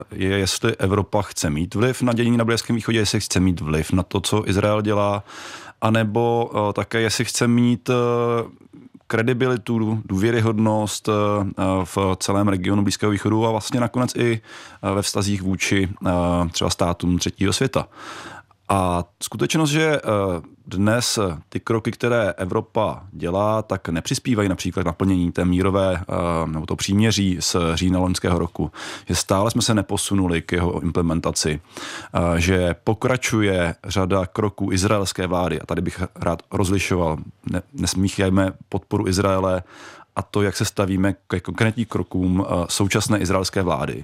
je, jestli Evropa chce mít vliv na dění na Blízkém východě, jestli chce mít vliv na to, co Izrael dělá, anebo také, jestli chce mít kredibilitu, důvěryhodnost v celém regionu Blízkého východu a vlastně nakonec i ve vztazích vůči třeba státům třetího světa. A skutečnost, že dnes ty kroky, které Evropa dělá, tak nepřispívají například naplnění té mírové nebo to příměří z října loňského roku. Že stále jsme se neposunuli k jeho implementaci. Že pokračuje řada kroků izraelské vlády. A tady bych rád rozlišoval. Nesmíchajme podporu Izraele a to, jak se stavíme ke konkrétním krokům současné izraelské vlády.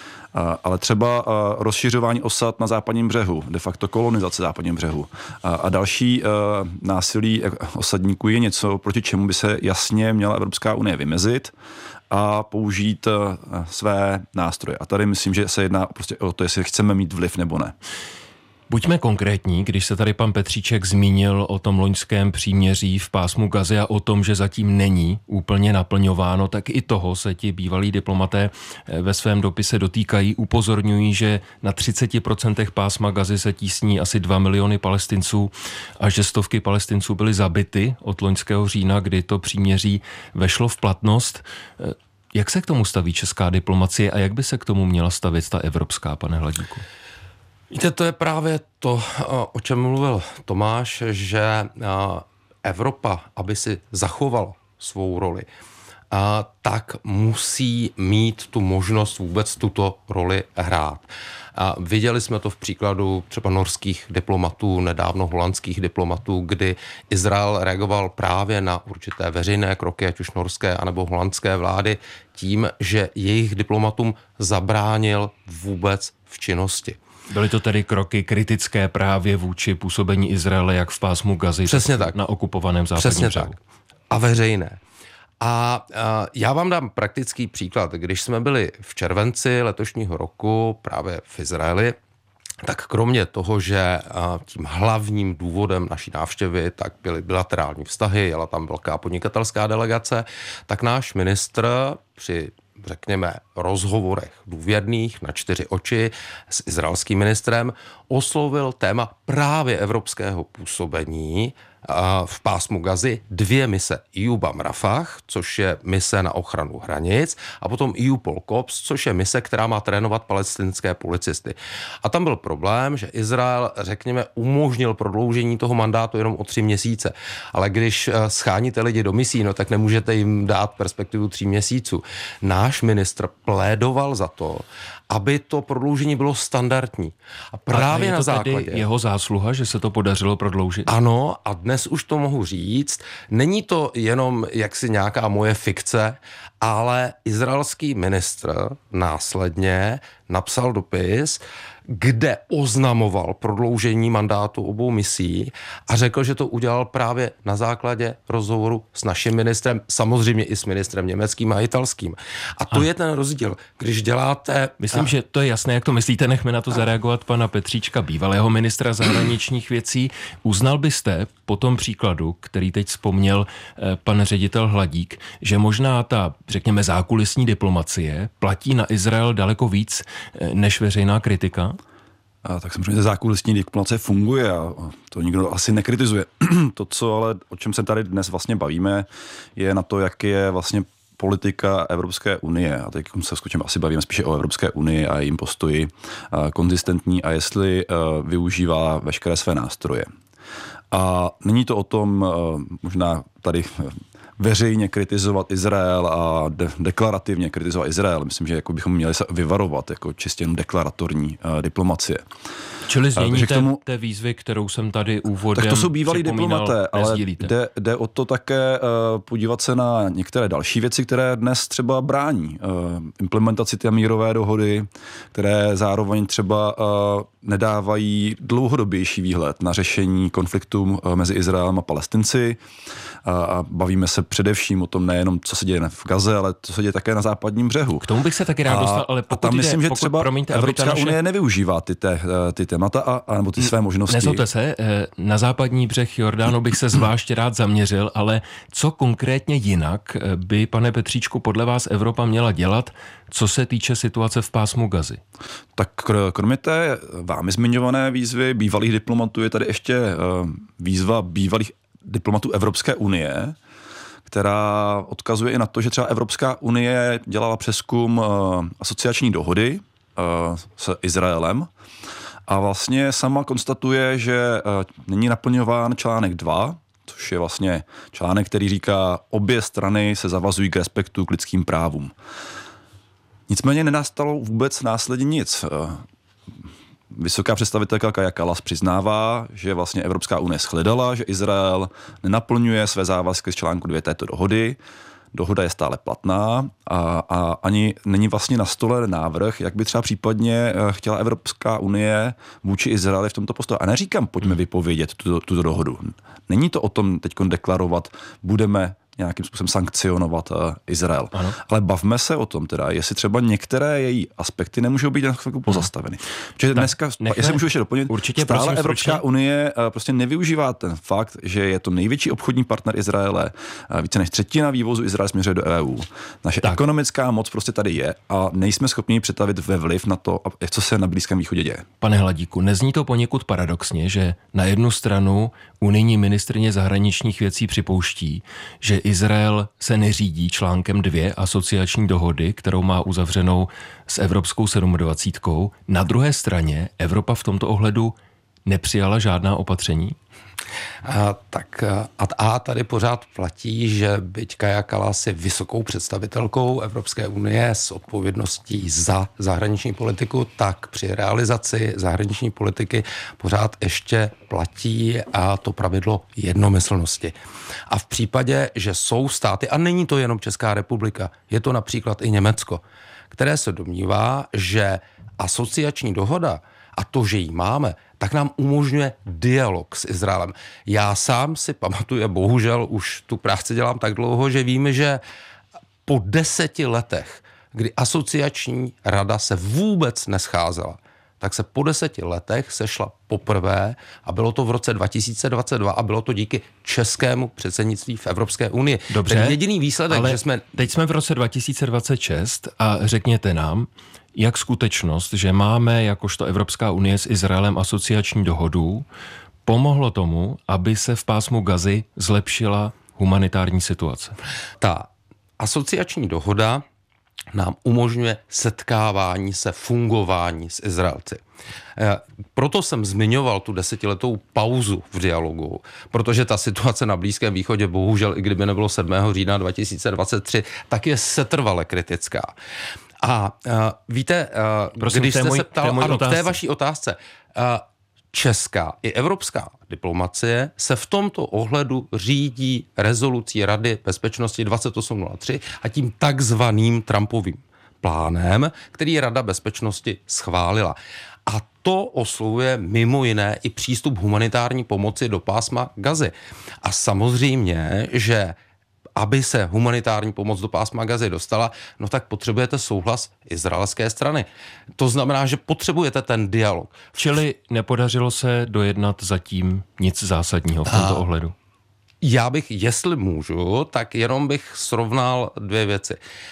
Ale třeba rozšiřování osad na západním břehu, de facto kolonizace západním břehu a další násilí osadníků je něco, proti čemu by se jasně měla Evropská unie vymezit a použít své nástroje. A tady myslím, že se jedná prostě o to, jestli chceme mít vliv nebo ne. Buďme konkrétní, když se tady pan Petříček zmínil o tom loňském příměří v pásmu Gazy a o tom, že zatím není úplně naplňováno, tak i toho se ti bývalí diplomaté ve svém dopise dotýkají, upozorňují, že na 30% pásma Gazy se tísní asi 2 miliony Palestinců a že stovky Palestinců byly zabity od loňského října, kdy to příměří vešlo v platnost. Jak se k tomu staví česká diplomacie a jak by se k tomu měla stavit ta evropská, pane Hladíku? Víte, to je právě to, o čem mluvil Tomáš, že Evropa, aby si zachovala svou roli, tak musí mít tu možnost vůbec tuto roli hrát. Viděli jsme to v příkladu třeba norských diplomatů, nedávno holandských diplomatů, kdy Izrael reagoval právě na určité veřejné kroky, ať už norské anebo holandské vlády, tím, že jejich diplomatům zabránil vůbec v činnosti. Byly to tedy kroky kritické právě vůči působení Izraele jak v pásmu Gazy, tak na okupovaném západním břehu. Tak. A veřejné. A já vám dám praktický příklad. Když jsme byli v červenci letošního roku právě v Izraeli, tak kromě toho, že tím hlavním důvodem naší návštěvy tak byly bilaterální vztahy, jela tam velká podnikatelská delegace, tak náš ministr při řekněme, rozhovorech důvěrných na 4 oči s izraelským ministrem oslovil téma právě evropského působení v pásmu Gazy 2 mise EUBAM Rafah, což je mise na ochranu hranic, a potom EUPOL COPS, což je mise, která má trénovat palestinské policisty. A tam byl problém, že Izrael, řekněme, umožnil prodloužení toho mandátu jenom o 3 měsíce. Ale když scháníte lidi do misí, no tak nemůžete jim dát perspektivu 3 měsíců. Náš ministr plédoval za to, aby to prodloužení bylo standardní. A právě na základě jeho zásluha, že se to podařilo prodloužit? Ano, a dnes už to mohu říct. Není to jenom jaksi nějaká moje fikce, ale izraelský ministr následně napsal dopis, kde oznamoval prodloužení mandátu obou misí a řekl, že to udělal právě na základě rozhovoru s naším ministrem, samozřejmě i s ministrem německým a italským. A to je ten rozdíl. Když děláte... Myslím, že to je jasné, jak to myslíte, nechme na to zareagovat pana Petříčka, bývalého ministra zahraničních věcí. Uznal byste po tom příkladu, který teď vzpomněl pan ředitel Hladík, že možná ta, řekněme, zákulisní diplomacie platí na Izrael daleko víc než veřejná kritika? Tak samozřejmě zákulisní diplomacie funguje a to nikdo asi nekritizuje. To, co ale, o čem se tady dnes vlastně bavíme, je na to, jak je vlastně politika Evropské unie, a teď se skutečně asi bavíme spíše o Evropské unii a jejím postoji konzistentní a jestli využívá veškeré své nástroje. A není to o tom možná tady veřejně kritizovat Izrael a deklarativně kritizovat Izrael. Myslím, že jako bychom měli se vyvarovat jako čistě jen deklaratorní diplomacie. Čili znění té výzvy, kterou jsem tady úvodem tak to jsou bývalí diplomaté, ale jde o to také podívat se na některé další věci, které dnes třeba brání implementaci té mírové dohody, které zároveň třeba nedávají dlouhodobější výhled na řešení konfliktu mezi Izraelem a Palestinci. A bavíme se především o tom nejenom, co se děje v Gaze, ale co se děje také na západním břehu. K tomu bych se taky rád dostal, ale pokud tam myslím, že třeba promiňte, Evropská unie nevyužívá ty témata nebo ty své možnosti. Nezlobte se, na západní břeh Jordánu bych se zvlášť rád zaměřil, ale co konkrétně jinak by, pane Petříčku, podle vás Evropa měla dělat, co se týče situace v pásmu Gazy? Tak kromě té vámi zmiňované výzvy bývalých diplomatů je tady ještě výzva bývalých diplomatů Evropské unie, která odkazuje i na to, že třeba Evropská unie dělala přezkum asociační dohody s Izraelem a vlastně sama konstatuje, že není naplňován článek 2, což je vlastně článek, který říká, obě strany se zavazují k respektu k lidským právům. Nicméně nenastalo vůbec následně nic. Vysoká představitelka Kaja Kallas přiznává, že vlastně Evropská unie shledala, že Izrael nenaplňuje své závazky z článku 2 této dohody. Dohoda je stále platná a ani není vlastně na stole návrh, jak by třeba případně chtěla Evropská unie vůči Izraeli v tomto postoji. A neříkám, pojďme vypovědět tuto dohodu. Není to o tom teď deklarovat, budeme nějakým způsobem sankcionovat Izrael. Ano. Ale bavme se o tom teda, jestli třeba některé její aspekty nemůžou být na chvilku pozastaveny. Protože dneska, jestli můžu ještě doplnit, určitě, stále prosím, Evropská unie prostě nevyužívá ten fakt, že je to největší obchodní partner Izraele, více než třetina vývozu Izraele směřuje do EU. Naše ekonomická moc prostě tady je a nejsme schopni ji přetavit ve vliv na to, co se na Blízkém východě děje. Pane Hladíku, nezní to poněkud paradoxně, že na jednu stranu unijní ministryně zahraničních věcí připouští, že Izrael se neřídí článkem 2 asociační dohody, kterou má uzavřenou s Evropskou 27. Na druhé straně Evropa v tomto ohledu nepřijala žádná opatření? A tady pořád platí, že byť Kaja Kallas je vysokou představitelkou Evropské unie s odpovědností za zahraniční politiku, tak při realizaci zahraniční politiky pořád ještě platí a to pravidlo jednomyslnosti. A v případě, že jsou státy, a není to jenom Česká republika, je to například i Německo, které se domnívá, že asociační dohoda a to, že ji máme, tak nám umožňuje dialog s Izraelem. Já sám si pamatuju, bohužel už tu práci dělám tak dlouho, že víme, že po 10 letech, kdy asociační rada se vůbec nescházela, tak se po 10 letech sešla poprvé a bylo to v roce 2022 a bylo to díky českému předsednictví v Evropské unii. Dobře, ten jediný výsledek, ale že jsme... Teď jsme v roce 2026 a řekněte nám, jak skutečnost, že máme jakožto Evropská unie s Izraelem asociační dohodu, pomohlo tomu, aby se v pásmu Gazy zlepšila humanitární situace? Ta asociační dohoda nám umožňuje setkávání se, fungování s Izraelci. Proto jsem zmiňoval tu 10letou pauzu v dialogu, protože ta situace na Blízkém východě, bohužel, i kdyby nebylo 7. října 2023, tak je setrvale kritická. A víte, prosím, když jste se ptal, k té vaší otázce, česká i evropská diplomacie se v tomto ohledu řídí rezolucí Rady bezpečnosti 2803 a tím takzvaným Trumpovým plánem, který Rada bezpečnosti schválila. A to oslovuje mimo jiné i přístup humanitární pomoci do pásma Gazy. A samozřejmě, že aby se humanitární pomoc do pásma Gazy dostala, no tak potřebujete souhlas izraelské strany. To znamená, že potřebujete ten dialog. Čili nepodařilo se dojednat zatím nic zásadního v tomto ohledu? Já bych, jestli můžu, tak jenom bych srovnal 2 věci.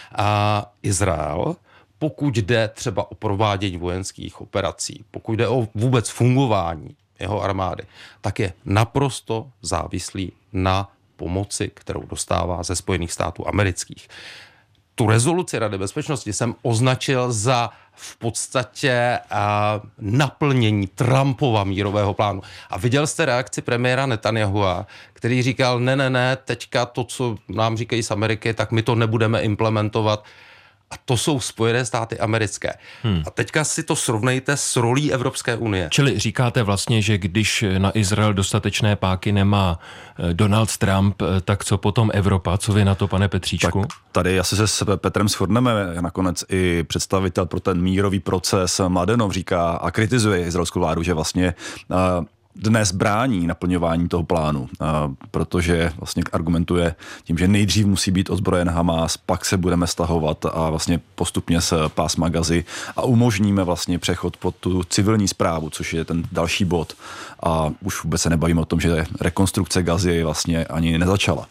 Izrael, pokud jde třeba o provádění vojenských operací, pokud jde o vůbec fungování jeho armády, tak je naprosto závislý na pomoci, kterou dostává ze Spojených států amerických. Tu rezoluci Rady bezpečnosti jsem označil za v podstatě naplnění Trumpova mírového plánu. A viděl jste reakci premiéra Netanyahua, který říkal, ne, teďka to, co nám říkají z Ameriky, tak my to nebudeme implementovat. A to jsou Spojené státy americké. A teďka si to srovnejte s rolí Evropské unie. Čili říkáte vlastně, že když na Izrael dostatečné páky nemá Donald Trump, tak co potom Evropa? Co vy na to, pane Petříčku? Tak tady asi se s Petrem shodneme. Nakonec i představitel pro ten mírový proces Mladenov říká a kritizuje izraelskou vládu, že vlastně dnes brání naplňování toho plánu, protože vlastně argumentuje tím, že nejdřív musí být ozbrojen Hamás, pak se budeme stahovat a vlastně postupně z pásma Gazy a umožníme vlastně přechod pod tu civilní správu, což je ten další bod. A už vůbec se nebavíme o tom, že rekonstrukce Gazy vlastně ani nezačala.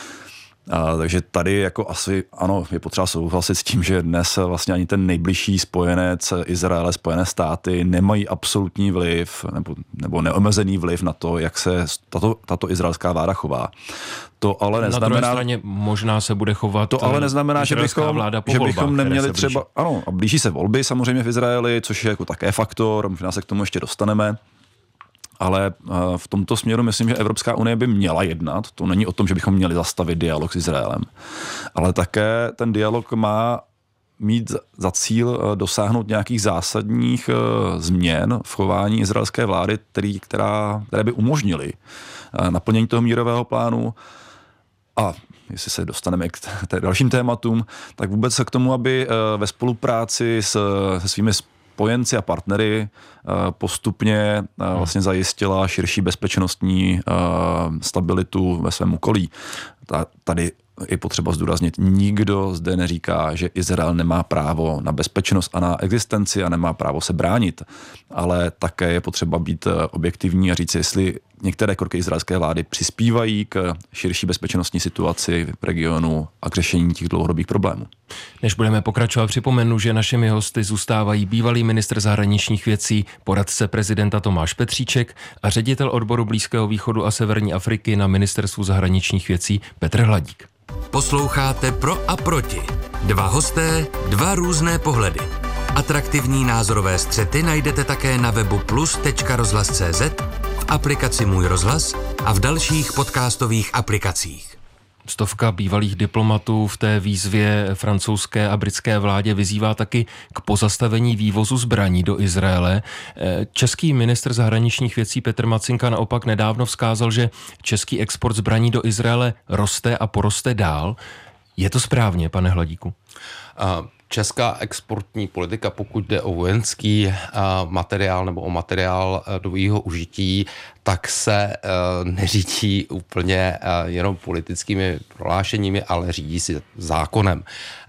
Takže tady jako asi ano, je potřeba souhlasit s tím, že dnes vlastně ani ten nejbližší spojenec Izraele, Spojené státy nemají absolutní vliv nebo neomezený vliv na to, jak se tato izraelská vláda chová. To ale neznamená, na druhé straně možná se bude chovat. To ale neznamená, že bychom neměli třeba, ano, a blíží se volby samozřejmě v Izraeli, což je jako také faktor, možná se k tomu ještě dostaneme. Ale v tomto směru myslím, že Evropská unie by měla jednat. To není o tom, že bychom měli zastavit dialog s Izraelem. Ale také ten dialog má mít za cíl dosáhnout nějakých zásadních změn v chování izraelské vlády, které by umožnily naplnění toho mírového plánu. A jestli se dostaneme k dalším tématům, tak vůbec k tomu, aby ve spolupráci se svými spojenci a partnery postupně vlastně zajistila širší bezpečnostní stabilitu ve svém okolí. Tady je potřeba zdůraznit, nikdo zde neříká, že Izrael nemá právo na bezpečnost a na existenci a nemá právo se bránit, ale také je potřeba být objektivní a říct, jestli některé kroky izraelské vlády přispívají k širší bezpečnostní situaci v regionu a k řešení těch dlouhodobých problémů. Než budeme pokračovat, připomenu, že našimi hosty zůstávají bývalý ministr zahraničních věcí, poradce prezidenta Tomáš Petříček a ředitel odboru Blízkého východu a Severní Afriky na Ministerstvu zahraničních věcí Petr Hladík. Posloucháte Pro a proti. Dva hosté, dva různé pohledy. Atraktivní názorové střety najdete také na webu plus.rozhlas.cz, v aplikaci Můj rozhlas a v dalších podcastových aplikacích. Stovka bývalých diplomatů v té výzvě francouzské a britské vládě vyzývá taky k pozastavení vývozu zbraní do Izraele. Český ministr zahraničních věcí Petr Macinka naopak nedávno vzkázal, že český export zbraní do Izraele roste a poroste dál. Je to správně, pane Hladíku? Česká exportní politika, pokud jde o vojenský materiál nebo o materiál dvojího užití, tak se neřídí úplně jenom politickými prohlášeními, ale řídí si zákonem.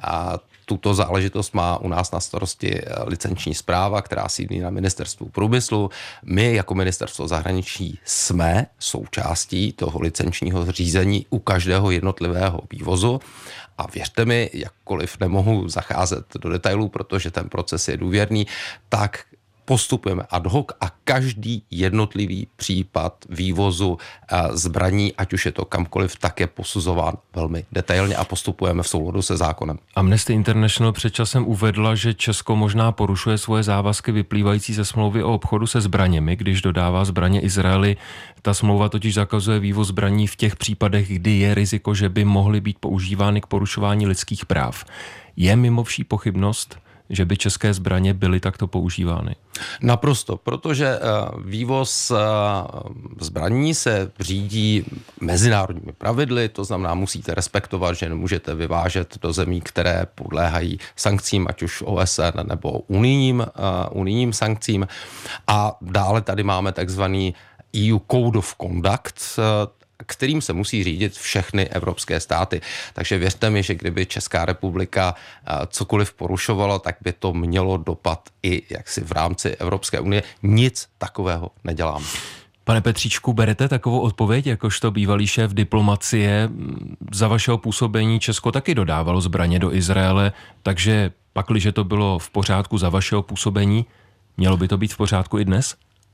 Tuto záležitost má u nás na starosti licenční správa, která sídlí na Ministerstvu průmyslu. My jako Ministerstvo zahraničí jsme součástí toho licenčního řízení u každého jednotlivého vývozu. A věřte mi, jakkoliv nemohu zacházet do detailů, protože ten proces je důvěrný, tak postupujeme ad hoc a každý jednotlivý případ vývozu zbraní, ať už je to kamkoliv, tak je posuzován velmi detailně a postupujeme v souladu se zákonem. Amnesty International před časem uvedla, že Česko možná porušuje svoje závazky vyplývající ze smlouvy o obchodu se zbraněmi, když dodává zbraně Izraeli. Ta smlouva totiž zakazuje vývoz zbraní v těch případech, kdy je riziko, že by mohly být používány k porušování lidských práv. Je mimo vší pochybnost, že by české zbraně byly takto používány? Naprosto, protože vývoz zbraní se řídí mezinárodními pravidly, to znamená, musíte respektovat, že nemůžete vyvážet do zemí, které podléhají sankcím, ať už OSN nebo unijním sankcím. A dále tady máme takzvaný EU Code of Conduct, kterým se musí řídit všechny evropské státy. Takže věřte mi, že kdyby Česká republika cokoliv porušovala, tak by to mělo dopad i jaksi v rámci Evropské unie. Nic takového neděláme. Pane Petříčku, berete takovou odpověď, jakožto bývalý šéf diplomacie? Za vašeho působení Česko taky dodávalo zbraně do Izraele, takže pakliže to bylo v pořádku za vašeho působení, mělo by to být v pořádku i dnes?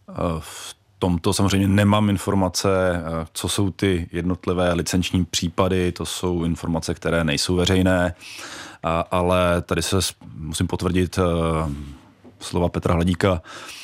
V tomto samozřejmě nemám informace, co jsou ty jednotlivé licenční případy, to jsou informace, které nejsou veřejné, ale tady se musím potvrdit slova Petra Hladíka,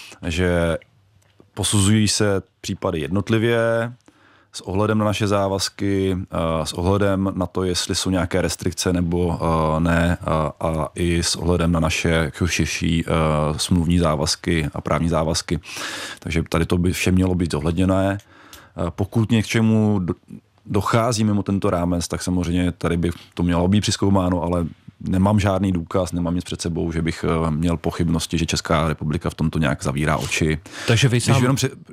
že posuzují se případy jednotlivě, s ohledem na naše závazky, s ohledem na to, jestli jsou nějaké restrikce nebo ne, a i s ohledem na naše širší smluvní závazky a právní závazky. Takže tady to by vše mělo být zohledněné. Pokud něčemu dochází mimo tento rámec, tak samozřejmě tady by to mělo být přizkoumáno, ale nemám žádný důkaz, nemám nic před sebou, že bych měl pochybnosti, že Česká republika v tomto nějak zavírá oči. Takže vy sám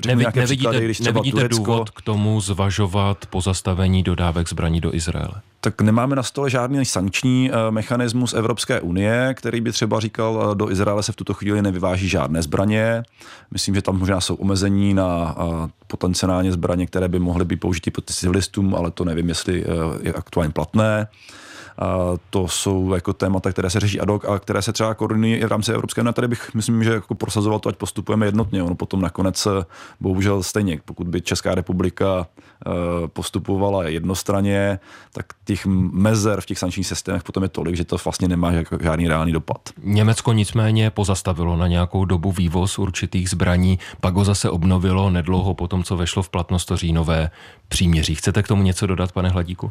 nevidíte důvod k tomu zvažovat pozastavení dodávek zbraní do Izraele? Tak nemáme na stole žádný sankční mechanismus Evropské unie, který by třeba říkal, do Izraele se v tuto chvíli nevyváží žádné zbraně. Myslím, že tam možná jsou omezení na potenciálně zbraně, které by mohly být použity proti civilistům, ale to nevím, jestli je aktuálně platné. To jsou jako témata, které se řeší ad hoc a které se třeba koordinují i v rámci Evropské unie. Tady bych, myslím, že jako prosazoval to, ať postupujeme jednotně. Ono potom nakonec bohužel stejně, pokud by Česká republika postupovala jednostranně, tak těch mezer v těch sankčních systémech potom je tolik, že to vlastně nemá žádný reálný dopad. Německo nicméně pozastavilo na nějakou dobu vývoz určitých zbraní, pak ho zase obnovilo nedlouho po tom, co vešlo v platnost to říjnové příměří. Chcete k tomu něco dodat, pane Hladíku?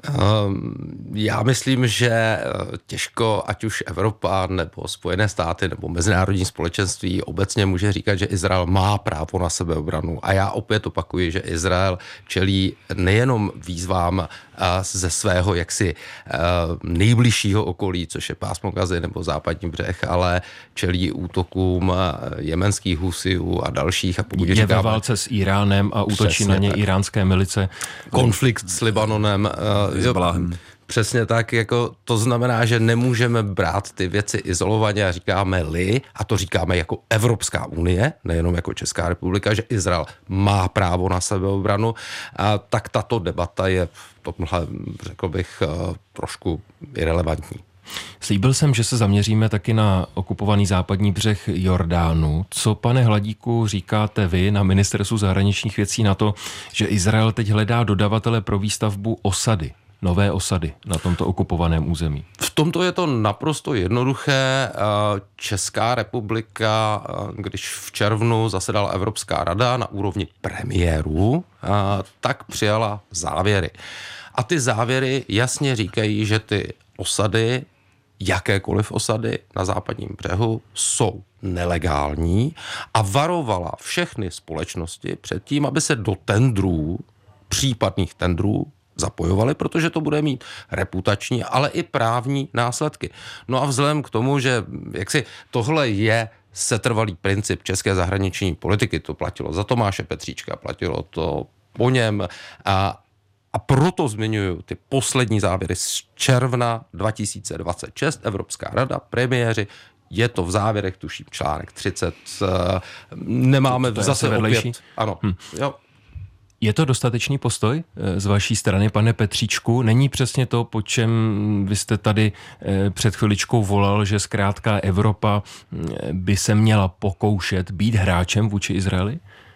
Já myslím, že těžko, ať už Evropa nebo Spojené státy nebo mezinárodní společenství obecně může říkat, že Izrael má právo na sebeobranu. A já opět opakuji, že Izrael čelí nejenom výzvám ze svého jaksi nejbližšího okolí, což je pásmo Gazy nebo západní břeh, ale čelí útokům jemenských Husijů a dalších. A pokud je ve válce s Iránem a útočí na ně iránské milice. Konflikt s Libanonem. Přesně tak, jako to znamená, že nemůžeme brát ty věci izolovaně a říkáme-li, a to říkáme jako Evropská unie, nejenom jako Česká republika, že Izrael má právo na sebeobranu, tak tato debata je v tomhle, řekl bych, trošku irelevantní. Slíbil jsem, že se zaměříme taky na okupovaný západní břeh Jordánu. Co, pane Hladíku, říkáte vy na Ministerstvu zahraničních věcí na to, že Izrael teď hledá dodavatele pro výstavbu osady? Nové osady na tomto okupovaném území? V tomto je to naprosto jednoduché. Česká republika, když v červnu zasedala Evropská rada na úrovni premiérů, tak přijala závěry. A ty závěry jasně říkají, že ty osady, jakékoliv osady na západním břehu, jsou nelegální a varovala všechny společnosti před tím, aby se do tendrů, případných tendrů, zapojovali, protože to bude mít reputační, ale i právní následky. No a vzhledem k tomu, že jaksi tohle je setrvalý princip české zahraniční politiky, to platilo za Tomáše Petříčka, platilo to po něm a proto zmiňuji ty poslední závěry z června 2026, Evropská rada, premiéři, je to v závěrech, tuším článek 30, nemáme to zase vedlejší? opět. Ano, jo. Je to dostatečný postoj z vaší strany, pane Petříčku? Není přesně to, po čem vy jste tady před chviličkou volal, že zkrátka Evropa by se měla pokoušet být hráčem vůči Izraeli?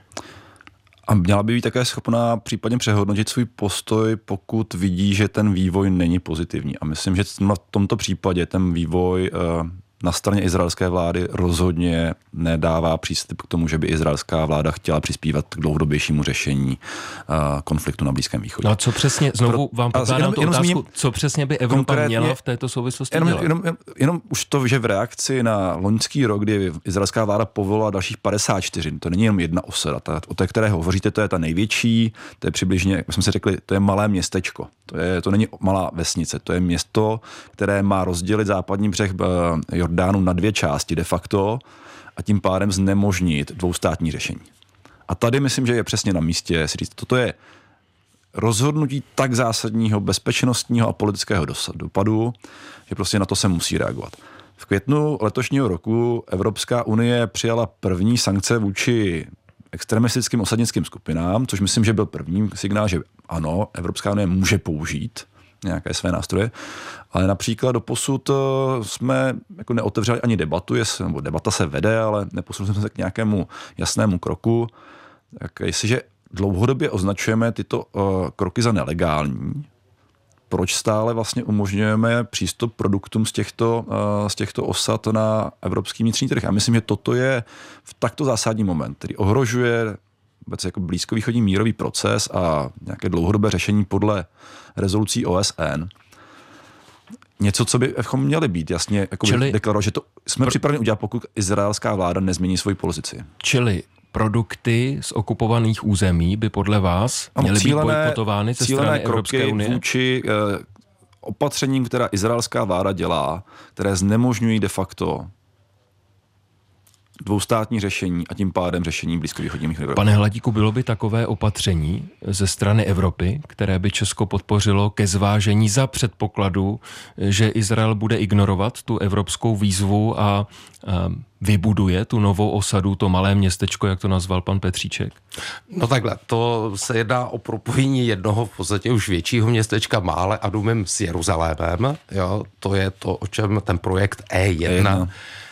A měla by být také schopná případně přehodnotit svůj postoj, pokud vidí, že ten vývoj není pozitivní. A myslím, že v tomto případě ten vývoj na straně izraelské vlády rozhodně nedává přístup k tomu, že by izraelská vláda chtěla přispívat k dlouhodobějšíu řešení konfliktu na Blízkém východě. No a co přesně, znovu vám pokládám tu otázku, co přesně by Evropa měla v této souvislosti dělat? Jenom už to, že v reakci na loňský rok, kdy izraelská vláda povolila dalších 54, to není jenom jedna osada, o té, které hovoříte, to je ta největší, to je přibližně, jak jsme si řekli, to je malé městečko. To není malá vesnice, to je město, které má rozdělit západní břeh Jordánu na dvě části de facto a tím pádem znemožnit dvoustátní řešení. A tady myslím, že je přesně na místě si říct, toto je rozhodnutí tak zásadního bezpečnostního a politického dopadu, že prostě na to se musí reagovat. V květnu letošního roku Evropská unie přijala první sankce vůči extremistickým osadnickým skupinám, což myslím, že byl první signál, že ano, Evropská unie může použít nějaké své nástroje, ale například doposud jsme jako neotevřeli ani debatu, nebo debata se vede, ale neposunuli jsme se k nějakému jasnému kroku. Tak jestliže dlouhodobě označujeme tyto kroky za nelegální, proč stále vlastně umožňujeme přístup produktům z těchto osad na evropský vnitřní trh? A myslím, že toto je v takto zásadní moment, který ohrožuje vůbec jako blízkovýchodní mírový proces a nějaké dlouhodobé řešení podle rezolucí OSN. Něco, co bychom měli být jasně deklarovat, že to jsme připraveni udělat, pokud izraelská vláda nezmění svoji pozici. Čili produkty z okupovaných území by podle vás měly být bojkotovány ze strany Evropské unie? Vůči opatřením, která izraelská vláda dělá, které znemožňují de facto dvoustátní řešení a tím pádem řešení blízkovýchodních regionů. Pane Hladíku, bylo by takové opatření ze strany Evropy, které by Česko podpořilo ke zvážení za předpokladu, že Izrael bude ignorovat tu evropskou výzvu a vybuduje tu novou osadu, to malé městečko, jak to nazval pan Petříček? No takhle, to se jedná o propojení jednoho v podstatě už většího městečka Mále a Dumem s Jeruzalémem. Jo, to je to, o čem ten projekt E1.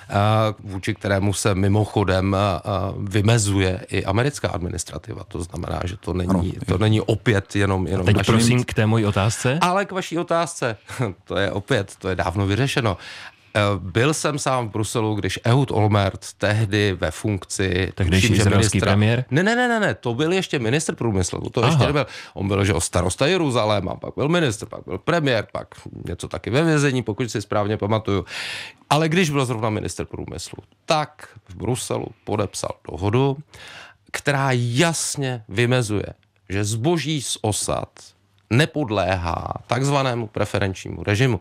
Vůči kterému se mimochodem vymezuje i americká administrativa. To znamená, že to není opět jenom a teď naše... prosím k té mojí otázce. Ale k vaší otázce, to je dávno vyřešeno. Byl jsem sám v Bruselu, když Ehud Olmert tehdy ve funkci... Tehdejší izraelský premiér? Ne, to byl ještě ministr průmyslu, to ještě nebyl. On byl, že starosta Jeruzaléma, pak byl ministr, pak byl premiér, pak něco taky ve vězení, pokud si správně pamatuju. Ale když byl zrovna ministr průmyslu, tak v Bruselu podepsal dohodu, která jasně vymezuje, že zboží z osad nepodléhá takzvanému preferenčnímu režimu.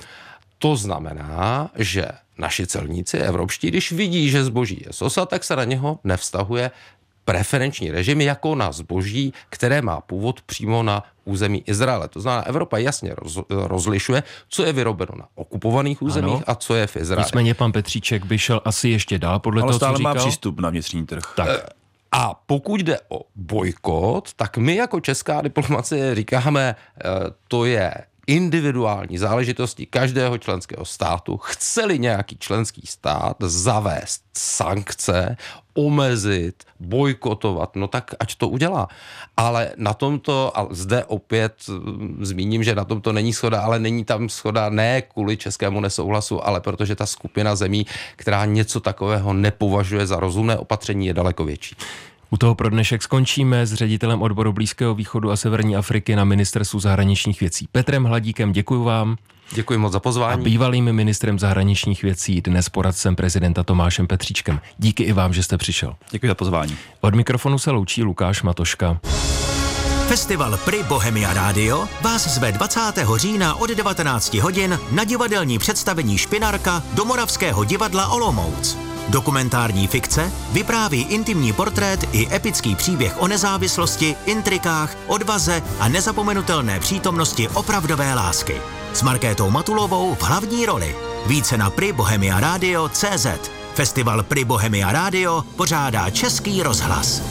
To znamená, že naši celníci evropští, když vidí, že zboží je z osad, tak se na něho nevztahuje preferenční režim jako na zboží, které má původ přímo na území Izraele. To znamená, Evropa jasně rozlišuje, co je vyrobeno na okupovaných územích a co je v Izraeli. Nicméně pan Petříček by šel asi ještě dál podle toho, co říkal. Ale stále má přístup na vnitřní trh. Tak. A pokud jde o bojkot, tak my jako česká diplomacie říkáme, to je individuální záležitostí každého členského státu. Chce-li nějaký členský stát zavést sankce, omezit, bojkotovat, no tak ať to udělá. Ale na tomto, a zde opět zmíním, že na tomto není shoda, ale není tam shoda ne kvůli českému nesouhlasu, ale protože ta skupina zemí, která něco takového nepovažuje za rozumné opatření, je daleko větší. U toho pro dnešek skončíme s ředitelem odboru Blízkého východu a Severní Afriky na Ministerstvu zahraničních věcí Petrem Hladíkem. Děkuji vám. Děkuji moc za pozvání. A bývalým ministrem zahraničních věcí, dnes poradcem prezidenta Tomášem Petříčkem. Díky i vám, že jste přišel. Děkuji za pozvání. Od mikrofonu se loučí Lukáš Matoška. Festival Pri Bohemia Radio vás zve 20. října od 19 hodin na divadelní představení Špinarka do Moravského divadla Olomouc. Dokumentární fikce vypráví intimní portrét i epický příběh o nezávislosti, intrikách, odvaze a nezapomenutelné přítomnosti opravdové lásky. S Markétou Matulovou v hlavní roli. Více na pribohemiaradio.cz. Festival Pri Bohemia Radio pořádá Český rozhlas.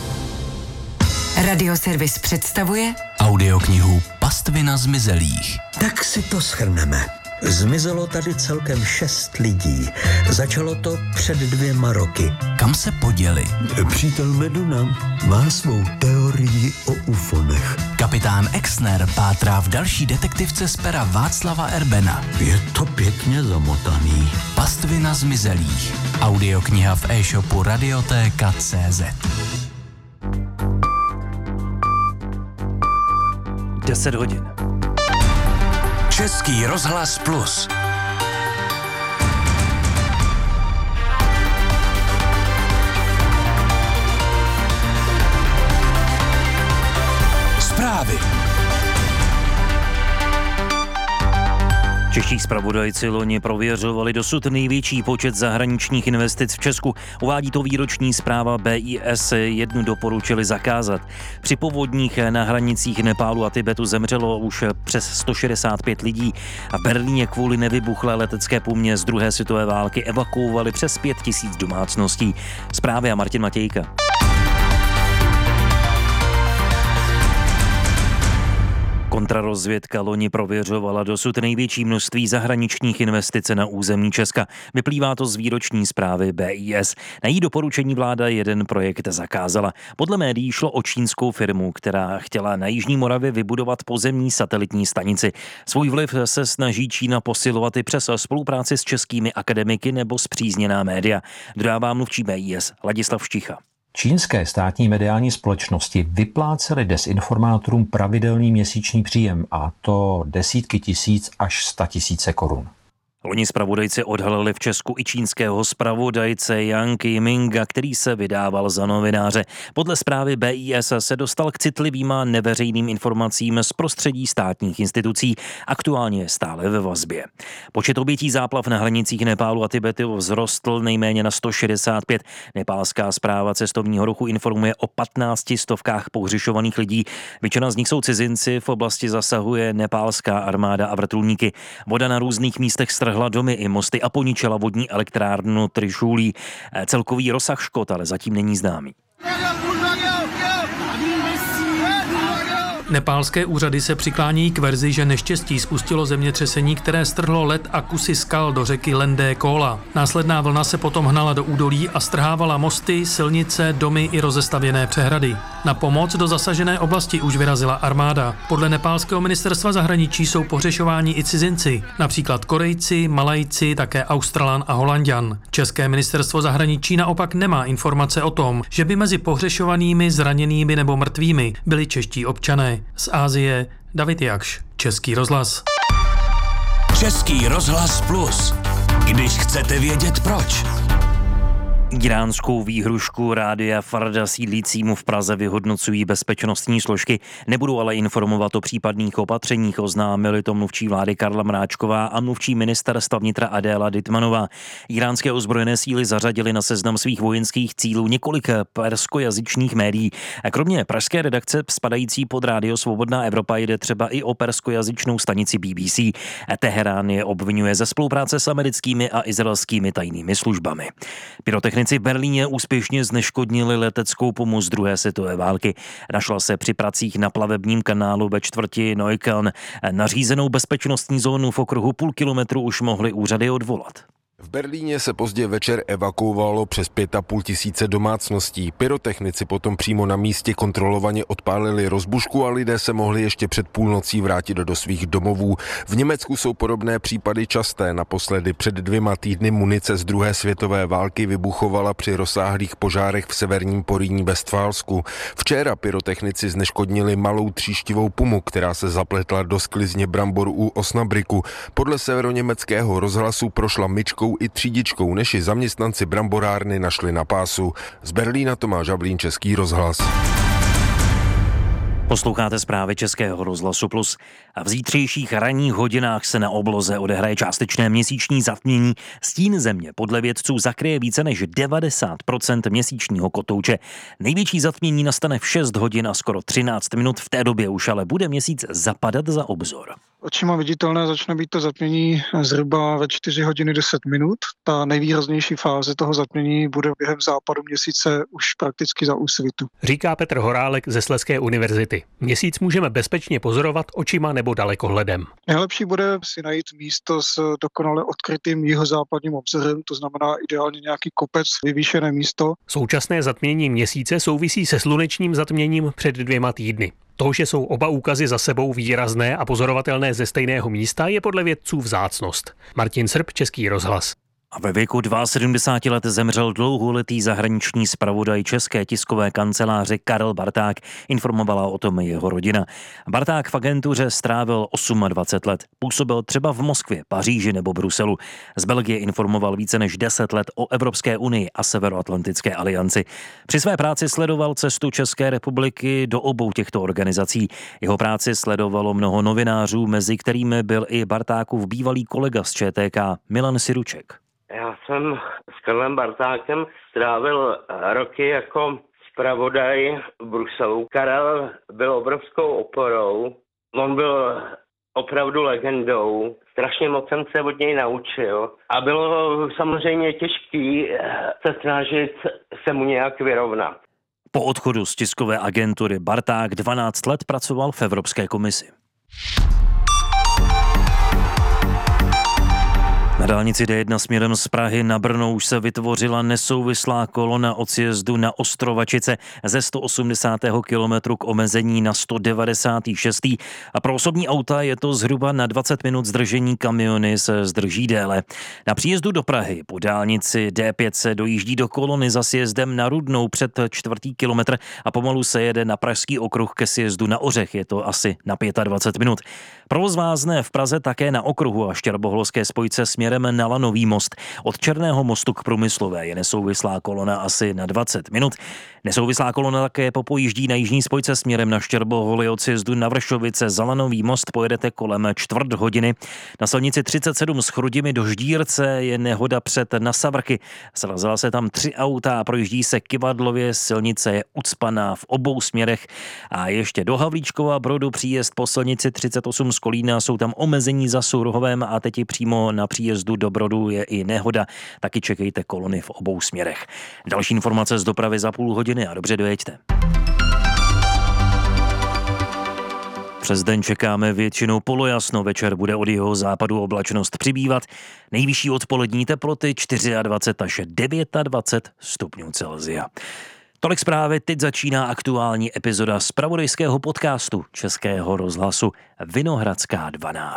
Radioservis představuje audioknihu Pastvina zmizelých. Tak si to shrneme. Zmizelo tady celkem 6 lidí. Začalo to před 2 roky. Kam se poděli? Přítel Meduna má svou teorii o ufonech. Kapitán Exner pátrá v další detektivce z pera Václava Erbena. Je to pěkně zamotaný. Pastvina zmizelých. Audiokniha v e-shopu Radioteka.cz. 10 hodin. Český rozhlas Plus. Zprávy. Čeští zpravodajci loni prověřovali dosud největší počet zahraničních investic v Česku. Uvádí to výroční zpráva BIS, jednu doporučili zakázat. Při povodních na hranicích Nepálu a Tibetu zemřelo už přes 165 lidí a v Berlíně kvůli nevybuchlé letecké pumě z druhé světové války evakuovali přes 5 000 domácností. Zprávy a Martin Matějka. Kontrarozvědka loni prověřovala dosud největší množství zahraničních investic na území Česka. Vyplývá to z výroční zprávy BIS. Na její doporučení vláda jeden projekt zakázala. Podle médií šlo o čínskou firmu, která chtěla na Jižní Moravě vybudovat pozemní satelitní stanici. Svůj vliv se snaží Čína posilovat i přes spolupráci s českými akademiky nebo spřízněná média. Dodává mluvčí BIS Ladislav Šticha. Čínské státní mediální společnosti vyplácely dezinformátorům pravidelný měsíční příjem, a to desítky tisíc až 100 000 korun. Loni zpravodajci odhalili v Česku i čínského zpravodajce Yang Yiminga, který se vydával za novináře. Podle zprávy BIS se dostal k citlivým a neveřejným informacím z prostředí státních institucí. Aktuálně je stále ve vazbě. Počet obětí záplav na hranicích Nepálu a Tibetu vzrostl nejméně na 165. Nepálská správa cestovního ruchu informuje o 15 stovkách pohřešovaných lidí. Většina z nich jsou cizinci, v oblasti zasahuje nepálská armáda a vrtulníky. Voda na různých místech strhla domy i mosty a poničila vodní elektrárnu Trishuli. Celkový rozsah škod ale zatím není známý. Nepálské úřady se přiklání k verzi, že neštěstí spustilo zemětřesení, které strhlo led a kusy skal do řeky Lendé Kóla. Následná vlna se potom hnala do údolí a strhávala mosty, silnice, domy i rozestavěné přehrady. Na pomoc do zasažené oblasti už vyrazila armáda. Podle nepálského ministerstva zahraničí jsou pohřešováni i cizinci, například Korejci, Malajci, také Australan a Holanďan. České ministerstvo zahraničí naopak nemá informace o tom, že by mezi pohřešovanými, zraněnými nebo mrtvými byli čeští občané. Z Asie David Jakš, Český rozhlas. Český rozhlas Plus. Když chcete vědět proč. Iránskou výhrušku Rádia Farda sídlícímu v Praze vyhodnocují bezpečnostní složky. Nebudou ale informovat o případných opatřeních, oznámili to mluvčí vlády Karla Mráčková a mluvčí ministerstva vnitra Adéla Dytmanová. Iránské ozbrojené síly zařadily na seznam svých vojenských cílů několik perskojazyčných médií. Kromě pražské redakce spadající pod Rádio Svobodná Evropa jde třeba i o perskojazyčnou stanici BBC. Teherán je obvinuje ze spolupráce s americkými a izraelskými tajnými službami. Pyrotechnici v Berlíně úspěšně zneškodnili leteckou pomoc druhé světové války. Našla se při pracích na plavebním kanálu ve čtvrti Neukölln. Nařízenou bezpečnostní zónu v okruhu půl kilometru už mohly úřady odvolat. V Berlíně se pozdě večer evakuovalo přes 5,5 tisíce domácností. Pyrotechnici potom přímo na místě kontrolovaně odpálili rozbušku a lidé se mohli ještě před půlnocí vrátit do svých domovů. V Německu jsou podobné případy časté. Naposledy před 2 týdny munice z druhé světové války vybuchovala při rozsáhlých požárech v severním Porýní Vestfálsku. Včera pyrotechnici zneškodnili malou tříštivou pumu, která se zapletla do sklizně brambor u Osnabriku. Podle severoněmeckého rozhlasu prošla myčkou i třídičkou, než ji zaměstnanci bramborárny našli na pásu. Z Berlína Tomáš Havlín, Český rozhlas. Posloucháte zprávy Českého rozhlasu Plus. A v zítřejších ranních hodinách se na obloze odehraje částečné měsíční zatmění. Stín země podle vědců zakryje více než 90% měsíčního kotouče. Největší zatmění nastane v 6 hodin a skoro 13 minut. V té době už ale bude měsíc zapadat za obzor. Očima viditelné začne být to zatmění zhruba ve 4 hodiny 10 minut. Ta nejvýraznější fáze toho zatmění bude během západu měsíce už prakticky za úsvitu. Říká Petr Horálek ze Slezské univerzity. Měsíc můžeme bezpečně pozorovat očima nebo dalekohledem. Nejlepší bude si najít místo s dokonale odkrytým jihozápadním obzorem, to znamená ideálně nějaký kopec, vyvýšené místo. Současné zatmění měsíce souvisí se slunečním zatměním před 2 týdny. To, že jsou oba úkazy za sebou výrazné a pozorovatelné ze stejného místa, je podle vědců vzácnost. Martin Srb, Český rozhlas. A ve věku 72 let zemřel dlouholetý zahraniční zpravodaj České tiskové kanceláře Karel Barták. Informovala o tom jeho rodina. Barták v agentuře strávil 28 let. Působil třeba v Moskvě, Paříži nebo Bruselu. Z Belgie informoval více než 10 let o Evropské unii a Severoatlantické alianci. Při své práci sledoval cestu České republiky do obou těchto organizací. Jeho práci sledovalo mnoho novinářů, mezi kterými byl i Bartákův bývalý kolega z ČTK Milan Siruček. Já jsem s Karlem Bartákem strávil roky jako zpravodaj v Bruselu. Karel byl obrovskou oporou, on byl opravdu legendou, strašně moc jsem se od něj naučil a bylo samozřejmě těžké se snažit se mu nějak vyrovnat. Po odchodu z tiskové agentury Barták 12 let pracoval v Evropské komisi. Na dálnici D1 směrem z Prahy na Brno už se vytvořila nesouvislá kolona od sjezdu na Ostrovačice ze 180. kilometru k omezení na 196. A pro osobní auta je to zhruba na 20 minut zdržení, kamiony se zdrží déle. Na příjezdu do Prahy po dálnici D5 se dojíždí do kolony za sjezdem na Rudnou před 4. kilometr a pomalu se jede na pražský okruh ke sjezdu na Ořech. Je to asi na 25 minut. Provoz vázne v Praze také na okruhu a štěrboholské spojce směrem směrem na Lanový most. Od Černého mostu k Průmyslové je nesouvislá kolona asi na 20 minut. Nesouvislá kolona také popojíždí na jižní spojce směrem na Štěrboholy. Od sjezdu na Vršovice za Lanový most pojedete kolem čtvrt hodiny. Na silnici 37 z Chrudimi do Ždírce je nehoda před Nasavrchy. Srazila se tam 3 auta a projíždí se Kyvadlově. Silnice je ucpaná v obou směrech. A ještě do Havlíčkova Brodu příjezd po silnici 38 z Kolína, jsou tam omezení za Sourohovem a teď přímo na příjezdu do Brodu je i nehoda. Taky čekejte kolony v obou směrech. Další informace z dopravy za půl hodiny a dobře dojeďte. Přes den čekáme většinou polojasno, večer bude od jeho západu oblačnost přibývat. Nejvyšší odpolední teploty 24 až 29 stupňů Celsia. Tolik zprávy, teď začíná aktuální epizoda zpravodajského podcastu Českého rozhlasu Vinohradská 12.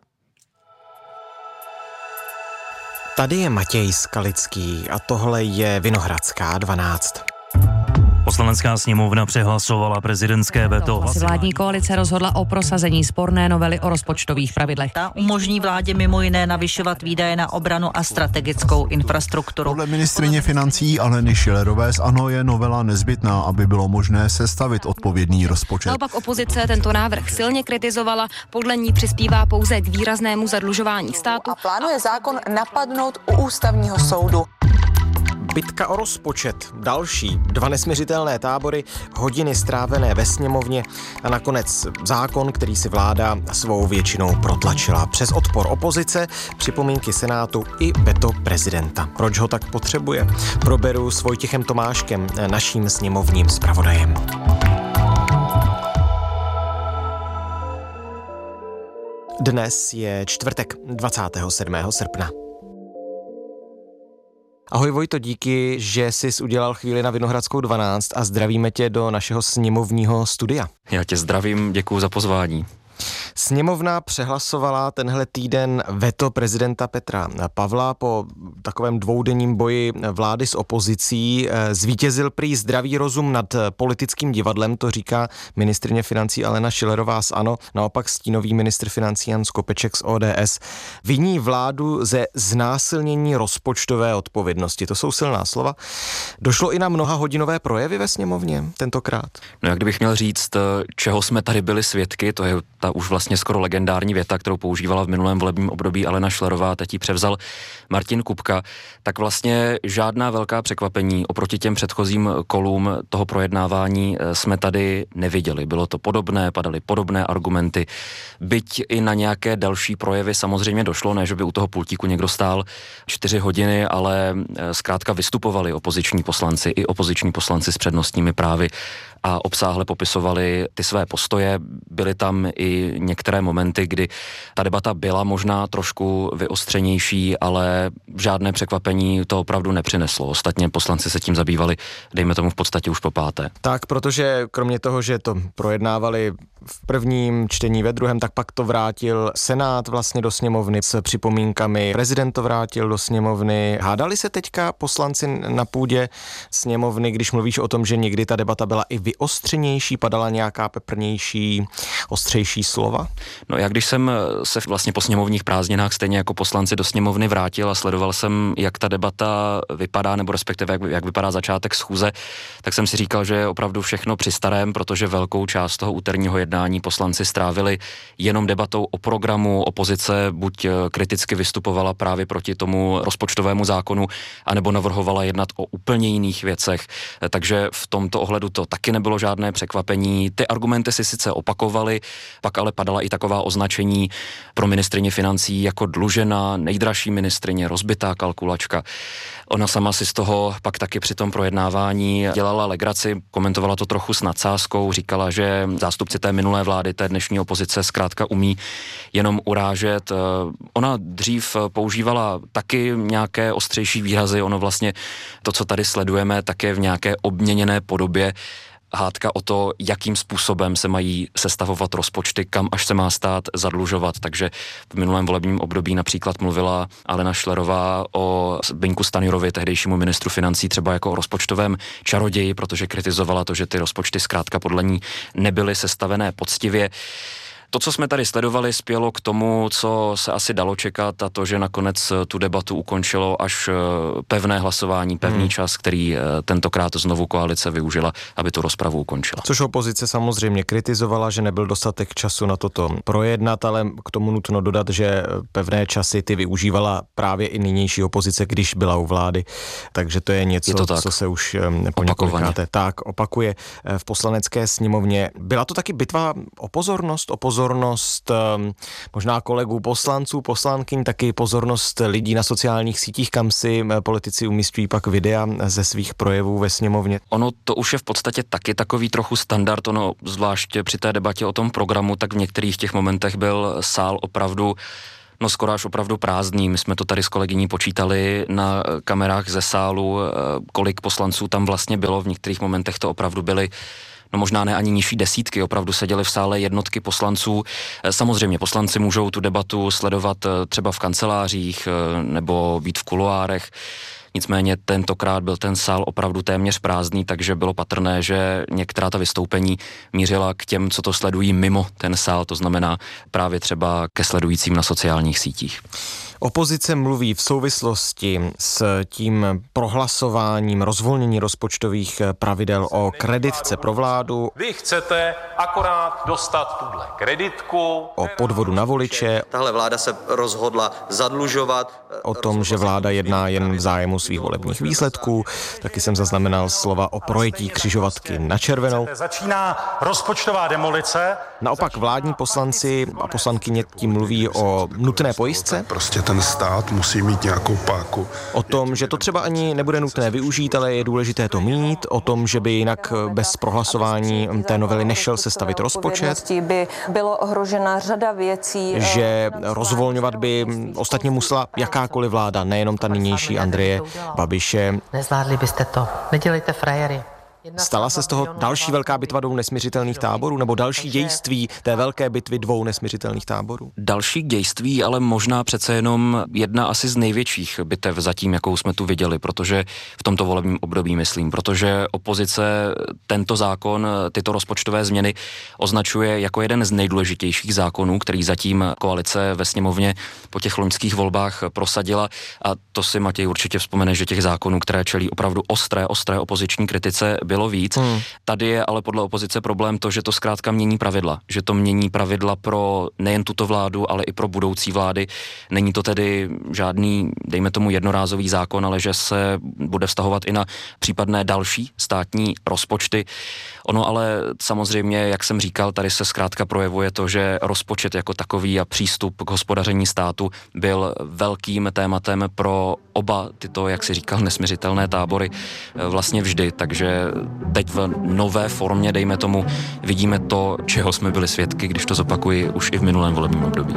Tady je Matěj Skalický a tohle je Vinohradská 12. Poslanecká sněmovna přehlasovala prezidentské veto. Vládní koalice rozhodla o prosazení sporné novely o rozpočtových pravidlech. Ta umožní vládě mimo jiné navyšovat výdaje na obranu a strategickou infrastrukturu. Podle ministryně financí Aleny Schillerové z ANO je novela nezbytná, aby bylo možné sestavit odpovědný rozpočet. Naopak opozice tento návrh silně kritizovala, podle ní přispívá pouze k výraznému zadlužování státu. A plánuje zákon napadnout u ústavního soudu. Bitka o rozpočet, další 2 nesmiřitelné tábory, hodiny strávené ve sněmovně a nakonec zákon, který si vláda svou většinou protlačila. Přes odpor opozice, připomínky Senátu i veto prezidenta. Proč ho tak potřebuje? Proberu s Vojtěchem Tomáškem, naším sněmovním zpravodajem. Dnes je čtvrtek, 27. srpna. Ahoj Vojto, díky, že jsi udělal chvíli na Vinohradskou 12 a zdravíme tě do našeho sněmovního studia. Já tě zdravím, děkuju za pozvání. Sněmovna přehlasovala tenhle týden veto prezidenta Petra Pavla. Po takovém dvoudenním boji vlády s opozicí zvítězil prý zdravý rozum nad politickým divadlem, to říká ministryně financí Alena Schillerová z ANO. Naopak stínový ministr financí Jan Skopeček z ODS viní vládu ze znásilnění rozpočtové odpovědnosti. To jsou silná slova. Došlo i na mnohahodinové projevy ve sněmovně tentokrát. No jak kdybych měl říct, čeho jsme tady byli svědky, to je ta už vlastně skoro legendární věta, kterou používala v minulém volebním období Alena Schillerová, teď ji převzal Martin Kupka, tak vlastně žádná velká překvapení oproti těm předchozím kolům toho projednávání jsme tady neviděli. Bylo to podobné, padaly podobné argumenty, byť i na nějaké další projevy samozřejmě došlo, ne, že by u toho pultíku někdo stál 4 hodiny, ale zkrátka vystupovali opoziční poslanci i opoziční poslanci s přednostními právy a obsáhle popisovali ty své postoje. Byly tam i některé momenty, kdy ta debata byla možná trošku vyostřenější, ale žádné překvapení to opravdu nepřineslo. Ostatně poslanci se tím zabývali, dejme tomu v podstatě už po 5. Tak, protože kromě toho, že to projednávali v prvním čtení, ve druhém, tak pak to vrátil Senát vlastně do sněmovny s připomínkami. Prezident to vrátil do sněmovny. Hádali se teďka poslanci na půdě sněmovny, když mluvíš o tom, že někdy ta debata byla i vyostřenější, padala nějaká peprnější, ostřejší slova? No já když jsem se vlastně po sněmovních prázdninách stejně jako poslanci do sněmovny vrátil a sledoval jsem, jak ta debata vypadá, nebo respektive jak vypadá začátek schůze, tak jsem si říkal, že je opravdu všechno při starém, protože velkou část toho úterního jednání poslanci strávili jenom debatou o programu. Opozice buď kriticky vystupovala právě proti tomu rozpočtovému zákonu, anebo navrhovala jednat o úplně jiných věcech. Takže v tomto ohledu to taky nebylo žádné překvapení. Ty argumenty si sice opakovaly, pak ale padala i taková označení pro ministryni financí jako dlužená, nejdražší ministryně, rozbitá kalkulačka. Ona sama si z toho pak taky při tom projednávání dělala legraci, komentovala to trochu s nadsázkou, říkala, že zástupci té minulé vlády, té dnešní opozice zkrátka umí jenom urážet. Ona dřív používala taky nějaké ostřejší výrazy, ono vlastně to, co tady sledujeme, také v nějaké obměněné podobě. Hádka o to, jakým způsobem se mají sestavovat rozpočty, kam až se má stát zadlužovat. Takže v minulém volebním období například mluvila Alena Schillerová o Zbyňku Stanjurovi, tehdejšímu ministru financí, třeba jako o rozpočtovém čaroději, protože kritizovala to, že ty rozpočty zkrátka podle ní nebyly sestavené poctivě. To, co jsme tady sledovali, spělo k tomu, co se asi dalo čekat, a to, že nakonec tu debatu ukončilo až pevné hlasování, pevný čas, který tentokrát znovu koalice využila, aby tu rozpravu ukončila. Což opozice samozřejmě kritizovala, že nebyl dostatek času na toto projednat, ale k tomu nutno dodat, že pevné časy ty využívala právě i nynější opozice, když byla u vlády. Takže to je něco, co se už po několikáté tak opakuje v Poslanecké sněmovně. Byla to taky bitva o pozornost možná kolegů poslanců, poslankyň, taky pozornost lidí na sociálních sítích, kam si politici umístují pak videa ze svých projevů ve sněmovně. Ono to už je v podstatě taky takový trochu standard, zvláště při té debatě o tom programu, tak v některých těch momentech byl sál opravdu skoro až opravdu prázdný. My jsme to tady s kolegyní počítali na kamerách ze sálu, kolik poslanců tam vlastně bylo. V některých momentech to opravdu byly možná ne ani nižší desítky, opravdu seděli v sále jednotky poslanců. Samozřejmě poslanci můžou tu debatu sledovat třeba v kancelářích nebo být v kuloárech. Nicméně tentokrát byl ten sál opravdu téměř prázdný, takže bylo patrné, že některá ta vystoupení mířila k těm, co to sledují mimo ten sál, to znamená právě třeba ke sledujícím na sociálních sítích. Opozice mluví v souvislosti s tím prohlasováním rozvolnění rozpočtových pravidel o kreditce pro vládu. Vy chcete akorát dostat tuhle kreditku. O podvodu na voliče. Tahle vláda se rozhodla zadlužovat. O tom, že vláda jedná jen v zájmu svých volebních výsledků. Taky jsem zaznamenal slova o projetí křižovatky na červenou. Začíná rozpočtová demolice. Naopak vládní poslanci a poslankyně tím mluví o nutné pojistce. Prostě ten stát musí mít nějakou páku. O tom, že to třeba ani nebude nutné využít, ale je důležité to mít. O tom, že by jinak bez prohlasování té novely nešel sestavit rozpočet. By bylo ohrožena řada věcí. Že rozvolňovat by ostatně musela jakákoliv vláda, nejenom ta nynější Andreje Babiše. Nezvládli byste to. Nedělejte frajery. Stala se z toho další velká bitva dvou nesmiřitelných táborů, nebo další dějství té velké bitvy dvou nesmiřitelných táborů? Další dějství, ale možná přece jenom jedna asi z největších bitev zatím, jakou jsme tu viděli, protože v tomto volebním období myslím, protože opozice tento zákon, tyto rozpočtové změny označuje jako jeden z nejdůležitějších zákonů, který zatím koalice ve sněmovně po těch loňských volbách prosadila, a to si Matěj určitě vzpomene, že těch zákonů, které čelí opravdu ostré opoziční kritice, bylo víc. Tady je ale podle opozice problém to, že to zkrátka mění pravidla. Že to mění pravidla pro nejen tuto vládu, ale i pro budoucí vlády. Není to tedy žádný, dejme tomu, jednorázový zákon, ale že se bude vztahovat i na případné další státní rozpočty. Ono ale samozřejmě, jak jsem říkal, tady se zkrátka projevuje to, že rozpočet jako takový a přístup k hospodaření státu byl velkým tématem pro oba tyto, jak si říkal, nesmiřitelné tábory vlastně vždy. Takže teď v nové formě, dejme tomu, vidíme to, čeho jsme byli svědky, když to zopakuji, už i v minulém volebním období.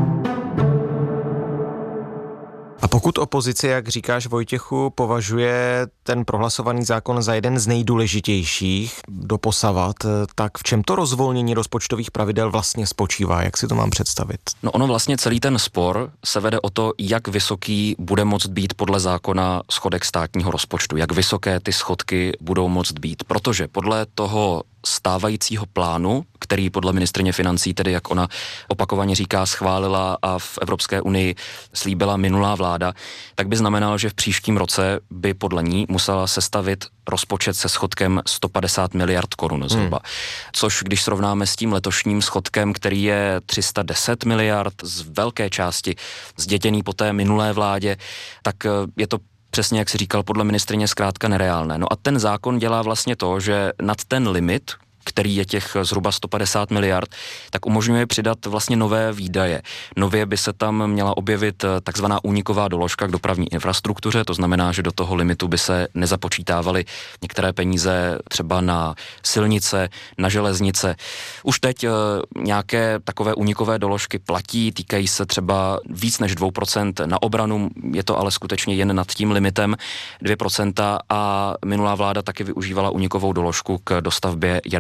A pokud opozice, jak říkáš Vojtěchu, považuje ten prohlasovaný zákon za jeden z nejdůležitějších doposavat, tak v čem to rozvolnění rozpočtových pravidel vlastně spočívá? Jak si to mám představit? No ono vlastně celý ten spor se vede o to, jak vysoký bude moct být podle zákona schodek státního rozpočtu, jak vysoké ty schodky budou moct být, protože podle toho stávajícího plánu, který podle ministryně financí, tedy jak ona opakovaně říká, schválila a v Evropské unii slíbila minulá vláda, tak by znamenalo, že v příštím roce by podle ní musela sestavit rozpočet se schodkem 150 miliard korun zhruba. Což když srovnáme s tím letošním schodkem, který je 310 miliard, z velké části zděděný po té minulé vládě, tak je to přesně, jak si říkal, podle ministryně zkrátka nereálné. No a ten zákon dělá vlastně to, že nad ten limit, který je těch zhruba 150 miliard, tak umožňuje přidat vlastně nové výdaje. Nově by se tam měla objevit takzvaná úniková doložka k dopravní infrastruktuře, to znamená, že do toho limitu by se nezapočítávaly některé peníze třeba na silnice, na železnice. Už teď nějaké takové únikové doložky platí, týkají se třeba víc než 2% na obranu, je to ale skutečně jen nad tím limitem 2%, a minulá vláda taky využívala únikovou doložku k dostavbě jaderné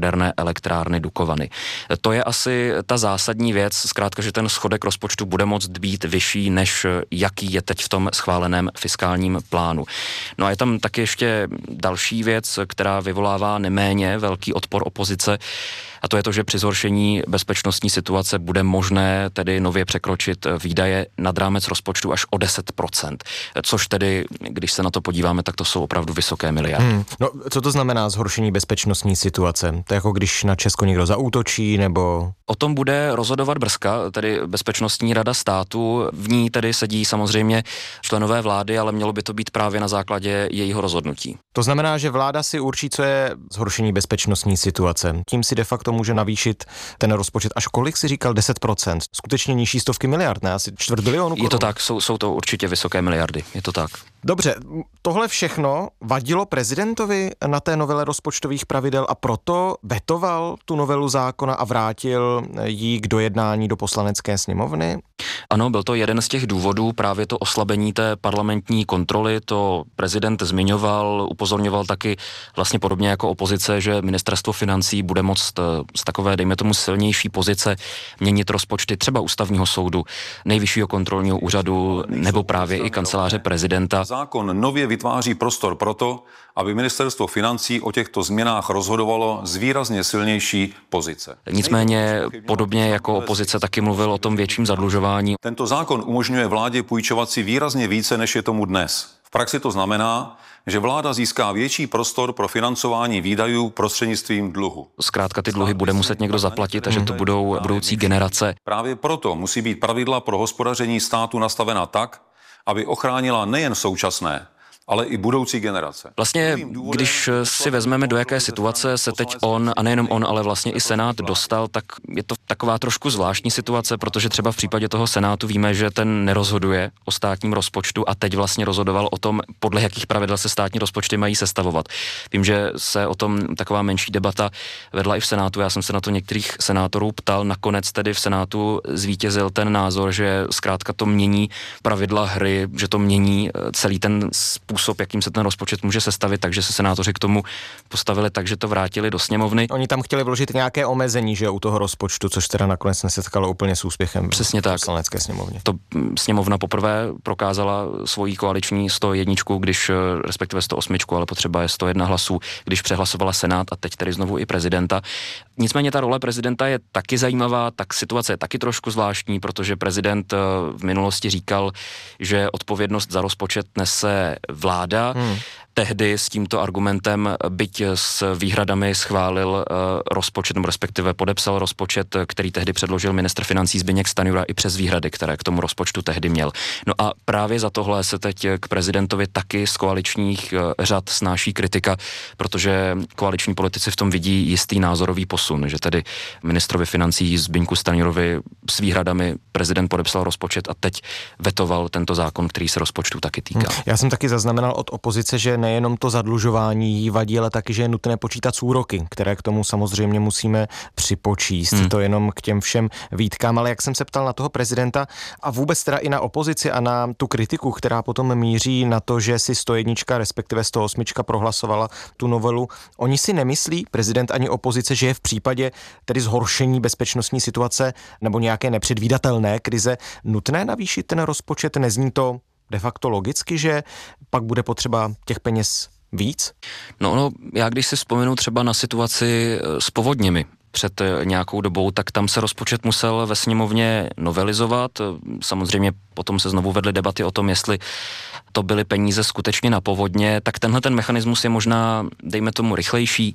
jaderné elektrárny Dukovany. To je asi ta zásadní věc, zkrátka, že ten schodek rozpočtu bude moct být vyšší, než jaký je teď v tom schváleném fiskálním plánu. No a je tam taky ještě další věc, která vyvolává neméně velký odpor opozice, a to je to, že při zhoršení bezpečnostní situace bude možné tedy nově překročit výdaje nad rámec rozpočtu až o 10%, což tedy, když se na to podíváme, tak to jsou opravdu vysoké miliardy. No, co to znamená zhoršení bezpečnostní situace? To je jako když na Česko někdo zaútočí, nebo... O tom bude rozhodovat BRSka, tedy Bezpečnostní rada státu. V ní tedy sedí samozřejmě členové vlády, ale mělo by to být právě na základě jejího rozhodnutí. To znamená, že vláda si určí, co je zhoršení bezpečnostní situace. Tím si de facto může navýšit ten rozpočet až kolik si říkal, 10%. Skutečně nižší stovky miliard, ne? Asi 250 milionů korun. Je to tak, jsou to určitě vysoké miliardy, je to tak. Dobře, tohle všechno vadilo prezidentovi na té novele rozpočtových pravidel a proto vetoval tu novelu zákona a vrátil ji k dojednání do Poslanecké sněmovny? Ano, byl to jeden z těch důvodů, právě to oslabení té parlamentní kontroly, to prezident zmiňoval, upozorňoval taky vlastně podobně jako opozice, že ministerstvo financí bude moct z takové, dejme tomu, silnější pozice měnit rozpočty třeba ústavního soudu, nejvyššího kontrolního úřadu nebo právě i kanceláře prezidenta. Zákon nově vytváří prostor proto, aby ministerstvo financí o těchto změnách rozhodovalo z výrazně silnější pozice. Nicméně podobně jako opozice taky mluvil o tom větším zadlužování. Tento zákon umožňuje vládě půjčovat si výrazně více, než je tomu dnes. V praxi to znamená, že vláda získá větší prostor pro financování výdajů prostřednictvím dluhu. Zkrátka ty dluhy bude muset někdo zaplatit a že to budou budoucí generace. Právě proto musí být pravidla pro hospodaření státu nastavena tak, aby ochránila nejen současné, ale i budoucí generace. Vlastně, když si vezmeme, do jaké situace se teď on, a nejenom on, ale vlastně i Senát dostal, tak je to taková trošku zvláštní situace, protože třeba v případě toho Senátu víme, že ten nerozhoduje o státním rozpočtu a teď vlastně rozhodoval o tom, podle jakých pravidel se státní rozpočty mají sestavovat. Vím, že se o tom taková menší debata vedla i v Senátu, já jsem se na to některých senátorů ptal, nakonec tedy v Senátu zvítězil ten názor, že zkrátka to mění pravidla hry, že to mění celý ten způsob, jakým se ten rozpočet může sestavit, takže se senátoři k tomu postavili tak, že to vrátili do sněmovny. Oni tam chtěli vložit nějaké omezení, že u toho rozpočtu, což teda nakonec nesetkalo úplně s úspěchem. Přesně tak. V Poslanecké sněmovně. To sněmovna poprvé prokázala svoji koaliční 101, když respektive 108, ale potřeba je 101 hlasů, když přehlasovala Senát a teď tedy znovu i prezidenta. Nicméně ta role prezidenta je taky zajímavá, tak situace je taky trošku zvláštní, protože prezident v minulosti říkal, že odpovědnost za rozpočet nese vláda. Tehdy s tímto argumentem, byť s výhradami, schválil rozpočet, nebo respektive podepsal rozpočet, který tehdy předložil ministr financí Zbyněk Stanjura i přes výhrady, které k tomu rozpočtu tehdy měl. No a právě za tohle se teď k prezidentovi taky z koaličních řad snáší kritika, protože koaliční politici v tom vidí jistý názorový posun, že tedy ministrovi financí Zbyňku Stanjurovi s výhradami prezident podepsal rozpočet a teď vetoval tento zákon, který se rozpočtu taky týká. Já jsem taky zaznamenal od opozice, že nejenom to zadlužování jí vadí, ale taky, že je nutné počítat s úroky, které k tomu samozřejmě musíme připočíst. To jenom k těm všem výtkám, ale jak jsem se ptal na toho prezidenta a vůbec teda i na opozici a na tu kritiku, která potom míří na to, že si 101, respektive 108 prohlasovala tu novelu. Oni si nemyslí, prezident ani opozice, že je v případě tedy zhoršení bezpečnostní situace nebo nějaké nepředvídatelné krize nutné navýšit ten rozpočet? Nezní to de facto logicky, že pak bude potřeba těch peněz víc? No, já když si vzpomenu třeba na situaci s povodněmi před nějakou dobou, tak tam se rozpočet musel ve sněmovně novelizovat. Samozřejmě potom se znovu vedly debaty o tom, jestli to byly peníze skutečně na povodně, tak tenhle ten mechanismus je možná, dejme tomu, rychlejší.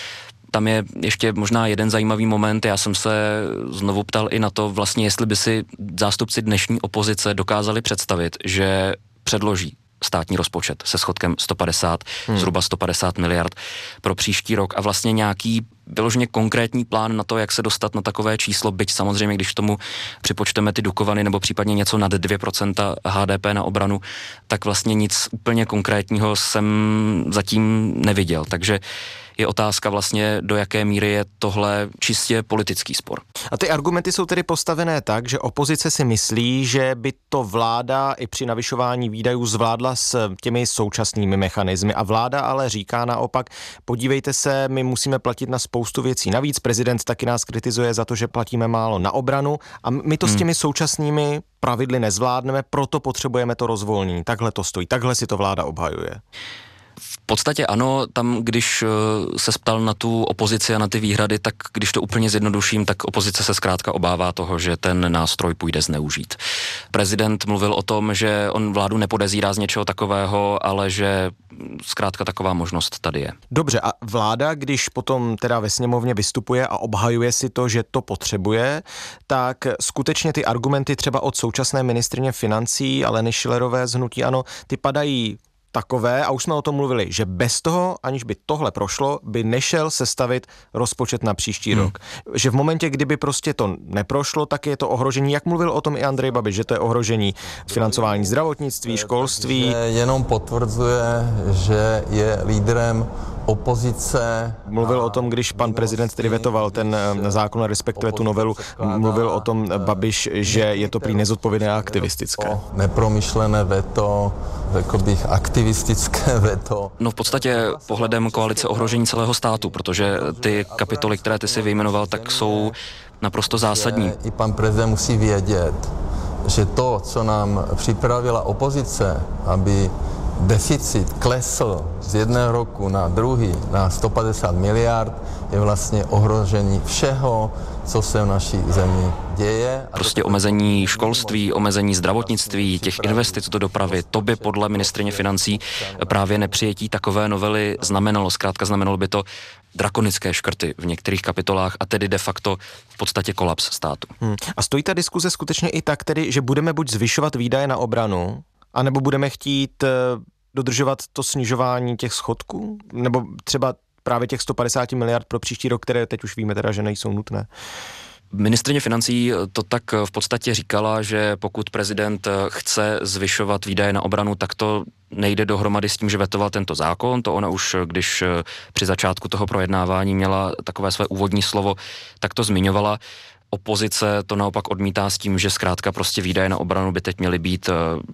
Tam je ještě možná jeden zajímavý moment, já jsem se znovu ptal i na to vlastně, jestli by si zástupci dnešní opozice dokázali představit, že předloží státní rozpočet se schodkem zhruba 150 miliard pro příští rok a vlastně nějaký vyloženě konkrétní plán na to, jak se dostat na takové číslo, byť samozřejmě, když tomu připočteme ty Dukovany nebo případně něco nad 2% HDP na obranu, tak vlastně nic úplně konkrétního jsem zatím neviděl. Takže je otázka vlastně, do jaké míry je tohle čistě politický spor. A ty argumenty jsou tedy postavené tak, že opozice si myslí, že by to vláda i při navyšování výdajů zvládla s těmi současnými mechanismy a vláda ale říká naopak, podívejte se, my musíme platit na spoustu věcí. Navíc prezident taky nás kritizuje za to, že platíme málo na obranu a my to s těmi současnými pravidly nezvládneme, proto potřebujeme to rozvolnění. Takhle to stojí, takhle si to vláda obhajuje. V podstatě ano, tam když se ptal na tu opozici a na ty výhrady, tak když to úplně zjednoduším, tak opozice se zkrátka obává toho, že ten nástroj půjde zneužít. Prezident mluvil o tom, že on vládu nepodezírá z něčeho takového, ale že zkrátka taková možnost tady je. Dobře, a vláda, když potom teda ve sněmovně vystupuje a obhajuje si to, že to potřebuje, tak skutečně ty argumenty třeba od současné ministryně financí Aleny Schillerové z hnutí ANO, ty padají takové, a už jsme o tom mluvili, že bez toho, aniž by tohle prošlo, by nešel sestavit rozpočet na příští rok. Že v momentě, kdyby prostě to neprošlo, tak je to ohrožení, jak mluvil o tom i Andrej Babiš, že to je ohrožení financování zdravotnictví, školství. Jenom potvrzuje, že je lídrem opozice. Mluvil o tom, když pan prezident tedy vetoval ten zákon a respektive tu novelu, mluvil o tom Babiš, že je to prý nezodpovědné a aktivistické. Nepromyšlené veto, řekl bych aktivistické veto. No v podstatě pohledem koalice ohrožení celého státu, protože ty kapitoly, které ty si vyjmenoval, tak jsou naprosto zásadní. I pan prezident musí vědět, že to, co nám připravila opozice, aby deficit klesl z jednoho roku na druhý na 150 miliard, je vlastně ohrožení všeho, co se v naší zemi děje. Prostě omezení školství, omezení zdravotnictví, těch investic do dopravy, to by podle ministryně financí právě nepřijetí takové novely znamenalo. Zkrátka znamenalo by to drakonické škrty v některých kapitolách a tedy de facto v podstatě kolaps státu. A stojí ta diskuze skutečně i tak tedy, že budeme buď zvyšovat výdaje na obranu, anebo budeme chtít dodržovat to snižování těch schodků? Nebo třeba právě těch 150 miliard pro příští rok, které teď už víme teda, že nejsou nutné? Ministryně financí to tak v podstatě říkala, že pokud prezident chce zvyšovat výdaje na obranu, tak to nejde dohromady s tím, že vetoval tento zákon. To ona už, když při začátku toho projednávání měla takové své úvodní slovo, tak to zmiňovala. Opozice to naopak odmítá s tím, že zkrátka prostě výdaje na obranu by teď měly být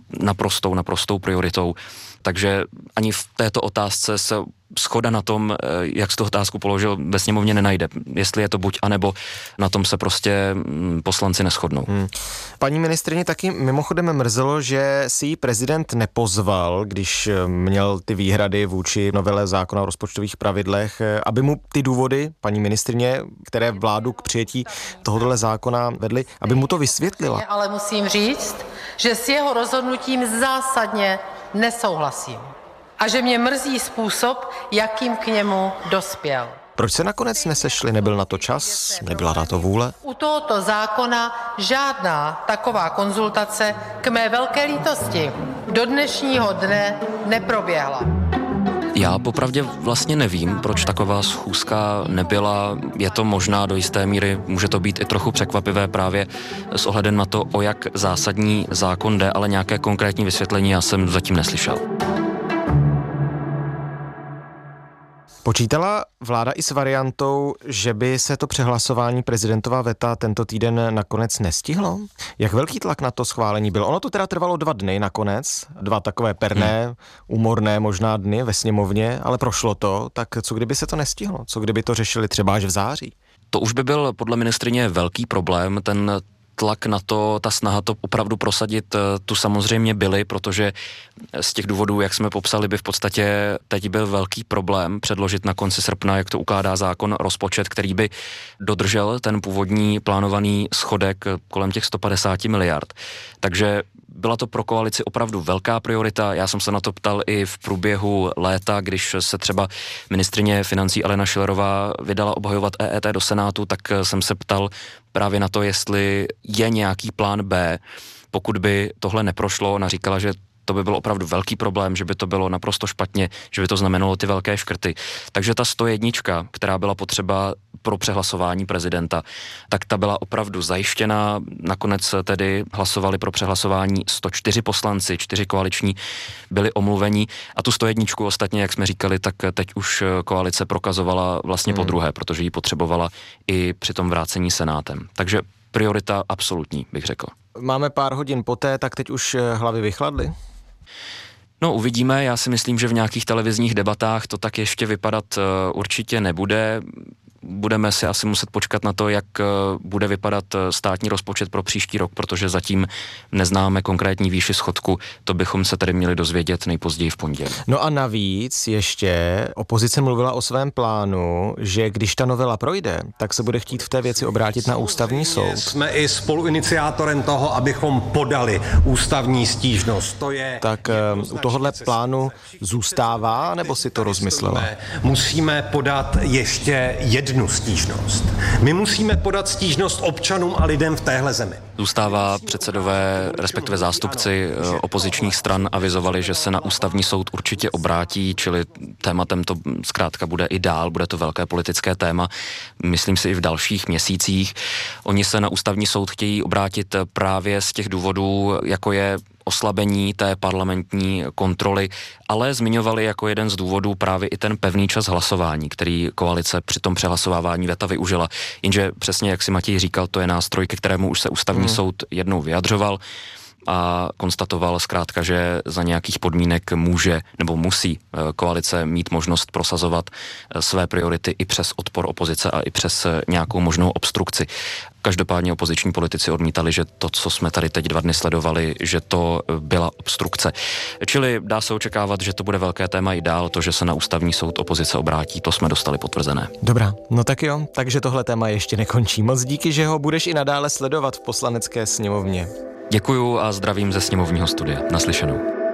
naprostou prioritou. Takže ani v této otázce se shoda na tom, jak jsi tu otázku položil, ve sněmovně nenajde. Jestli je to buď, anebo na tom se prostě poslanci neshodnou. Paní ministryni taky mimochodem mrzelo, že si ji prezident nepozval, když měl ty výhrady vůči novele zákona o rozpočtových pravidlech, aby mu ty důvody, paní ministryně, které vládu k přijetí tohoto zákona vedly, aby mu to vysvětlila. Ale musím říct, že s jeho rozhodnutím zásadně nesouhlasím. A že mě mrzí způsob, jakým k němu dospěl. Proč se nakonec nesešli? Nebyl na to čas? Nebyla na to vůle? U tohoto zákona žádná taková konzultace k mé velké lítosti do dnešního dne neproběhla. Já popravdě vlastně nevím, proč taková schůzka nebyla. Je to možná do jisté míry, může to být i trochu překvapivé právě s ohledem na to, o jak zásadní zákon jde, ale nějaké konkrétní vysvětlení já jsem zatím neslyšel. Počítala vláda i s variantou, že by se to přehlasování prezidentova veta tento týden nakonec nestihlo? Jak velký tlak na to schválení byl? Ono to teda trvalo 2 dny nakonec, 2 takové perné, úmorné možná dny ve sněmovně, ale prošlo to, tak co kdyby se to nestihlo? Co kdyby to řešili třeba až v září? To už by byl podle ministryně velký problém, ten tlak na to, ta snaha to opravdu prosadit, tu samozřejmě byly, protože z těch důvodů, jak jsme popsali, by v podstatě teď byl velký problém předložit na konci srpna, jak to ukládá zákon, rozpočet, který by dodržel ten původní plánovaný schodek kolem těch 150 miliard. Takže byla to pro koalici opravdu velká priorita. Já jsem se na to ptal i v průběhu léta, když se třeba ministryně financí Alena Schillerová vydala obhajovat EET do Senátu, tak jsem se ptal právě na to, jestli je nějaký plán B, pokud by tohle neprošlo. Ona říkala, že to by byl opravdu velký problém, že by to bylo naprosto špatně, že by to znamenalo ty velké škrty. Takže ta 101, která byla potřeba pro přehlasování prezidenta, tak ta byla opravdu zajištěna. Nakonec tedy hlasovali pro přehlasování 104 poslanci, 4 koaliční byli omluveni a tu 101 ostatně, jak jsme říkali, tak teď už koalice prokazovala vlastně podruhé, protože ji potřebovala i při tom vrácení Senátem. Takže priorita absolutní, bych řekl. Máme pár hodin poté, tak teď už hlavy vychladly? No uvidíme, já si myslím, že v nějakých televizních debatách to tak ještě vypadat určitě nebude. budeme si asi muset počkat na to, jak bude vypadat státní rozpočet pro příští rok, protože zatím neznáme konkrétní výši schodku. To bychom se tedy měli dozvědět nejpozději v pondělí. No a navíc ještě opozice mluvila o svém plánu, že když ta novela projde, tak se bude chtít v té věci obrátit na ústavní soud. Jsme i spoluiniciátorem toho, abychom podali ústavní stížnost. To je... Tak u tohohle plánu zůstává, nebo si to rozmyslela? Musíme podat ještě jednu stížnost. My musíme podat stížnost občanům a lidem v téhle zemi. Zůstává, předsedové, respektive zástupci opozičních stran avizovali, že se na ústavní soud určitě obrátí, čili tématem to zkrátka bude i dál, bude to velké politické téma, myslím si i v dalších měsících. Oni se na ústavní soud chtějí obrátit právě z těch důvodů, jako je oslabení té parlamentní kontroly, ale zmiňovali jako jeden z důvodů právě i ten pevný čas hlasování, který koalice při tom přehlasovávání veta využila. Jenže přesně, jak si Matěj říkal, to je nástroj, ke kterému už se ústavní soud jednou vyjadřoval a konstatoval zkrátka, že za nějakých podmínek může nebo musí koalice mít možnost prosazovat své priority i přes odpor opozice a i přes nějakou možnou obstrukci. Každopádně opoziční politici odmítali, že to, co jsme tady teď 2 dny sledovali, že to byla obstrukce. Čili dá se očekávat, že to bude velké téma i dál, to, že se na ústavní soud opozice obrátí, to jsme dostali potvrzené. Dobrá, no tak jo, takže tohle téma ještě nekončí. Moc díky, že ho budeš i nadále sledovat v Poslanecké sněmovně. Děkuju a zdravím ze sněmovního studia. Naslyšenou.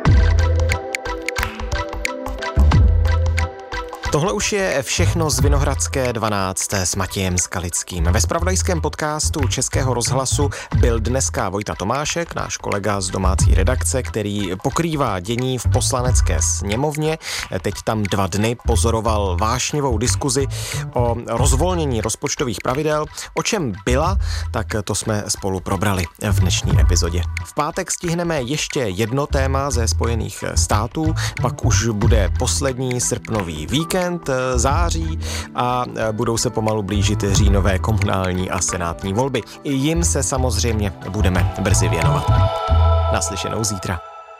Tohle už je všechno z Vinohradské 12. s Matějem Skalickým. Ve zpravodajském podcastu Českého rozhlasu byl dneska Vojta Tomášek, náš kolega z domácí redakce, který pokrývá dění v Poslanecké sněmovně. Teď tam 2 dny pozoroval vášnivou diskuzi o rozvolnění rozpočtových pravidel. O čem byla, tak to jsme spolu probrali v dnešní epizodě. V pátek stihneme ještě jedno téma ze Spojených států, pak už bude poslední srpnový víkend, září a budou se pomalu blížit říjnové komunální a senátní volby. I jim se samozřejmě budeme brzy věnovat. Naslyšenou zítra.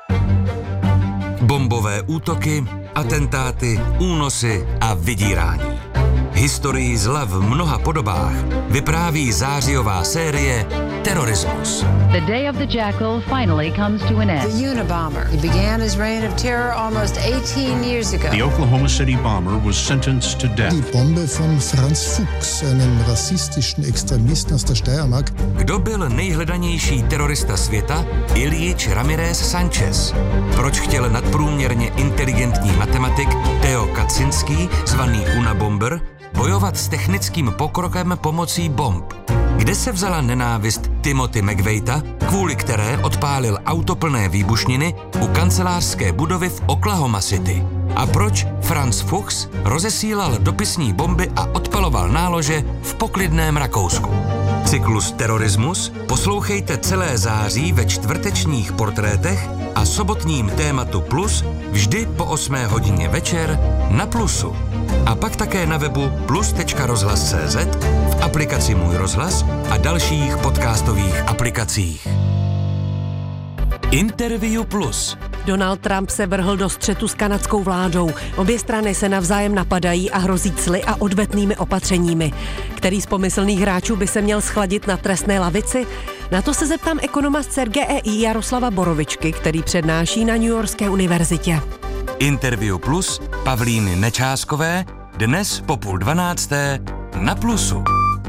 Bombové útoky, atentáty, únosy a vydírání. Historii zla v mnoha podobách vypráví zářijová série Terorismus. The day of the jackal finally comes to an end. The Unabomber. He began his reign of terror almost 18 years ago. The Oklahoma City bomber was sentenced to death. Die Bombe von Franz Fuchs, einem rassistischen Extremisten aus der Steiermark. Kdo byl nejhledanější terorista světa? Ilyich Ramirez Sanchez. Proč chtěl nadprůměrně inteligentní matematik Theo Kaczynski, zvaný Unabomber, bojovat s technickým pokrokem pomocí bomb? Kde se vzala nenávist Timothy McVeighta, kvůli které odpálil autoplné výbušniny u kancelářské budovy v Oklahoma City? A proč Franz Fuchs rozesílal dopisní bomby a odpaloval nálože v poklidném Rakousku? Cyklus Terorismus poslouchejte celé září ve čtvrtečních portrétech a sobotním tématu Plus vždy po 8 hodině večer na Plusu. A pak také na webu plus.rozhlas.cz, v aplikaci Můj rozhlas a dalších podcastových aplikacích. Interview Plus. Donald Trump se vrhl do střetu s kanadskou vládou. Obě strany se navzájem napadají a hrozí cly a odvetnými opatřeními. Který z pomyslných hráčů by se měl schladit na trestné lavici? Na to se zeptám ekonoma z CERGEI Jaroslava Borovičky, který přednáší na New Yorkské univerzitě. Interview Plus Pavlíny Nečáskové dnes po 11:30 na Plusu.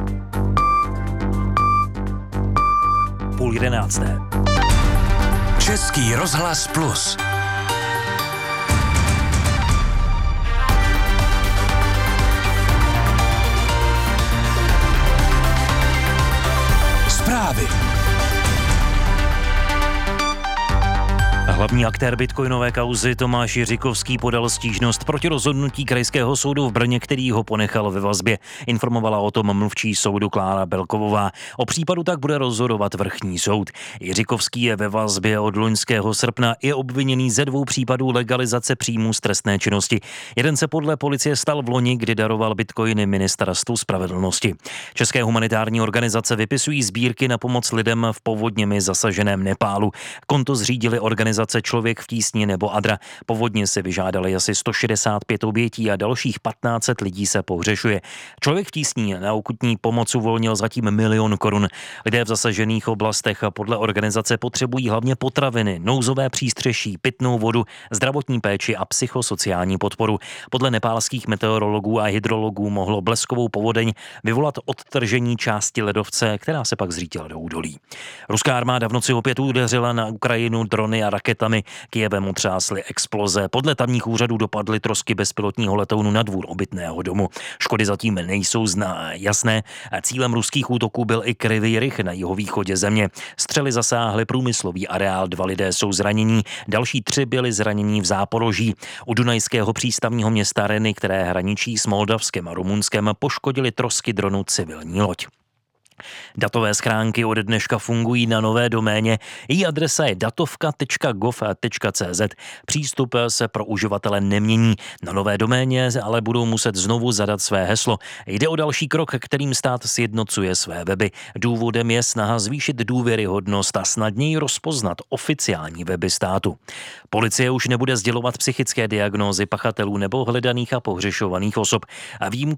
10:30. Český rozhlas Plus. Zprávy. Hlavní aktér bitcoinové kauzy Tomáš Jiříkovský podal stížnost proti rozhodnutí krajského soudu v Brně, který ho ponechal ve vazbě. Informovala o tom mluvčí soudu Klára Belkovová. O případu tak bude rozhodovat vrchní soud. Jiříkovský je ve vazbě od loňského srpna, je obviněný ze 2 případů legalizace příjmů z trestné činnosti. Jeden se podle policie stal v loni, kdy daroval bitcoiny Ministerstvu spravedlnosti. České humanitární organizace vypisují sbírky na pomoc lidem v povodněmi zasaženém Nepálu. Konto zřídili organizace obce Člověk v tísni nebo Adra. Povodně si vyžádali asi 165 obětí a dalších 1500 lidí se pohřešuje. Člověk v tísni na akutní pomoc uvolnil zatím 1 milion korun. Lidé v zasažených oblastech podle organizace potřebují hlavně potraviny, nouzové přístřeší, pitnou vodu, zdravotní péči a psychosociální podporu. Podle nepálských meteorologů a hydrologů mohlo bleskovou povodeň vyvolat odtržení části ledovce, která se pak zřítila do údolí. Ruská armáda v noci opět udeřila na Ukrajinu drony a raketami. Kyjevem otřásly exploze. Podle tamních úřadů dopadly trosky bezpilotního letounu na dvůr obytného domu. Škody zatím nejsou jasné. Cílem ruských útoků byl i Kryvý Rih na jihovýchodě země. Střely zasáhly průmyslový areál, 2 lidé jsou zranění, další 3 byli zranění v Záporoží. U dunajského přístavního města Reny, které hraničí s Moldavskem a Rumunskem, poškodili trosky dronu civilní loď. Datové schránky od dneška fungují na nové doméně. Její adresa je datovka.gov.cz. Přístup se pro uživatele nemění. Na nové doméně ale budou muset znovu zadat své heslo. Jde o další krok, kterým stát sjednocuje své weby. Důvodem je snaha zvýšit důvěryhodnost a snadněji rozpoznat oficiální weby státu. Policie už nebude sdělovat psychické diagnózy pachatelů nebo hledaných a pohřešovaných osob. A výjimku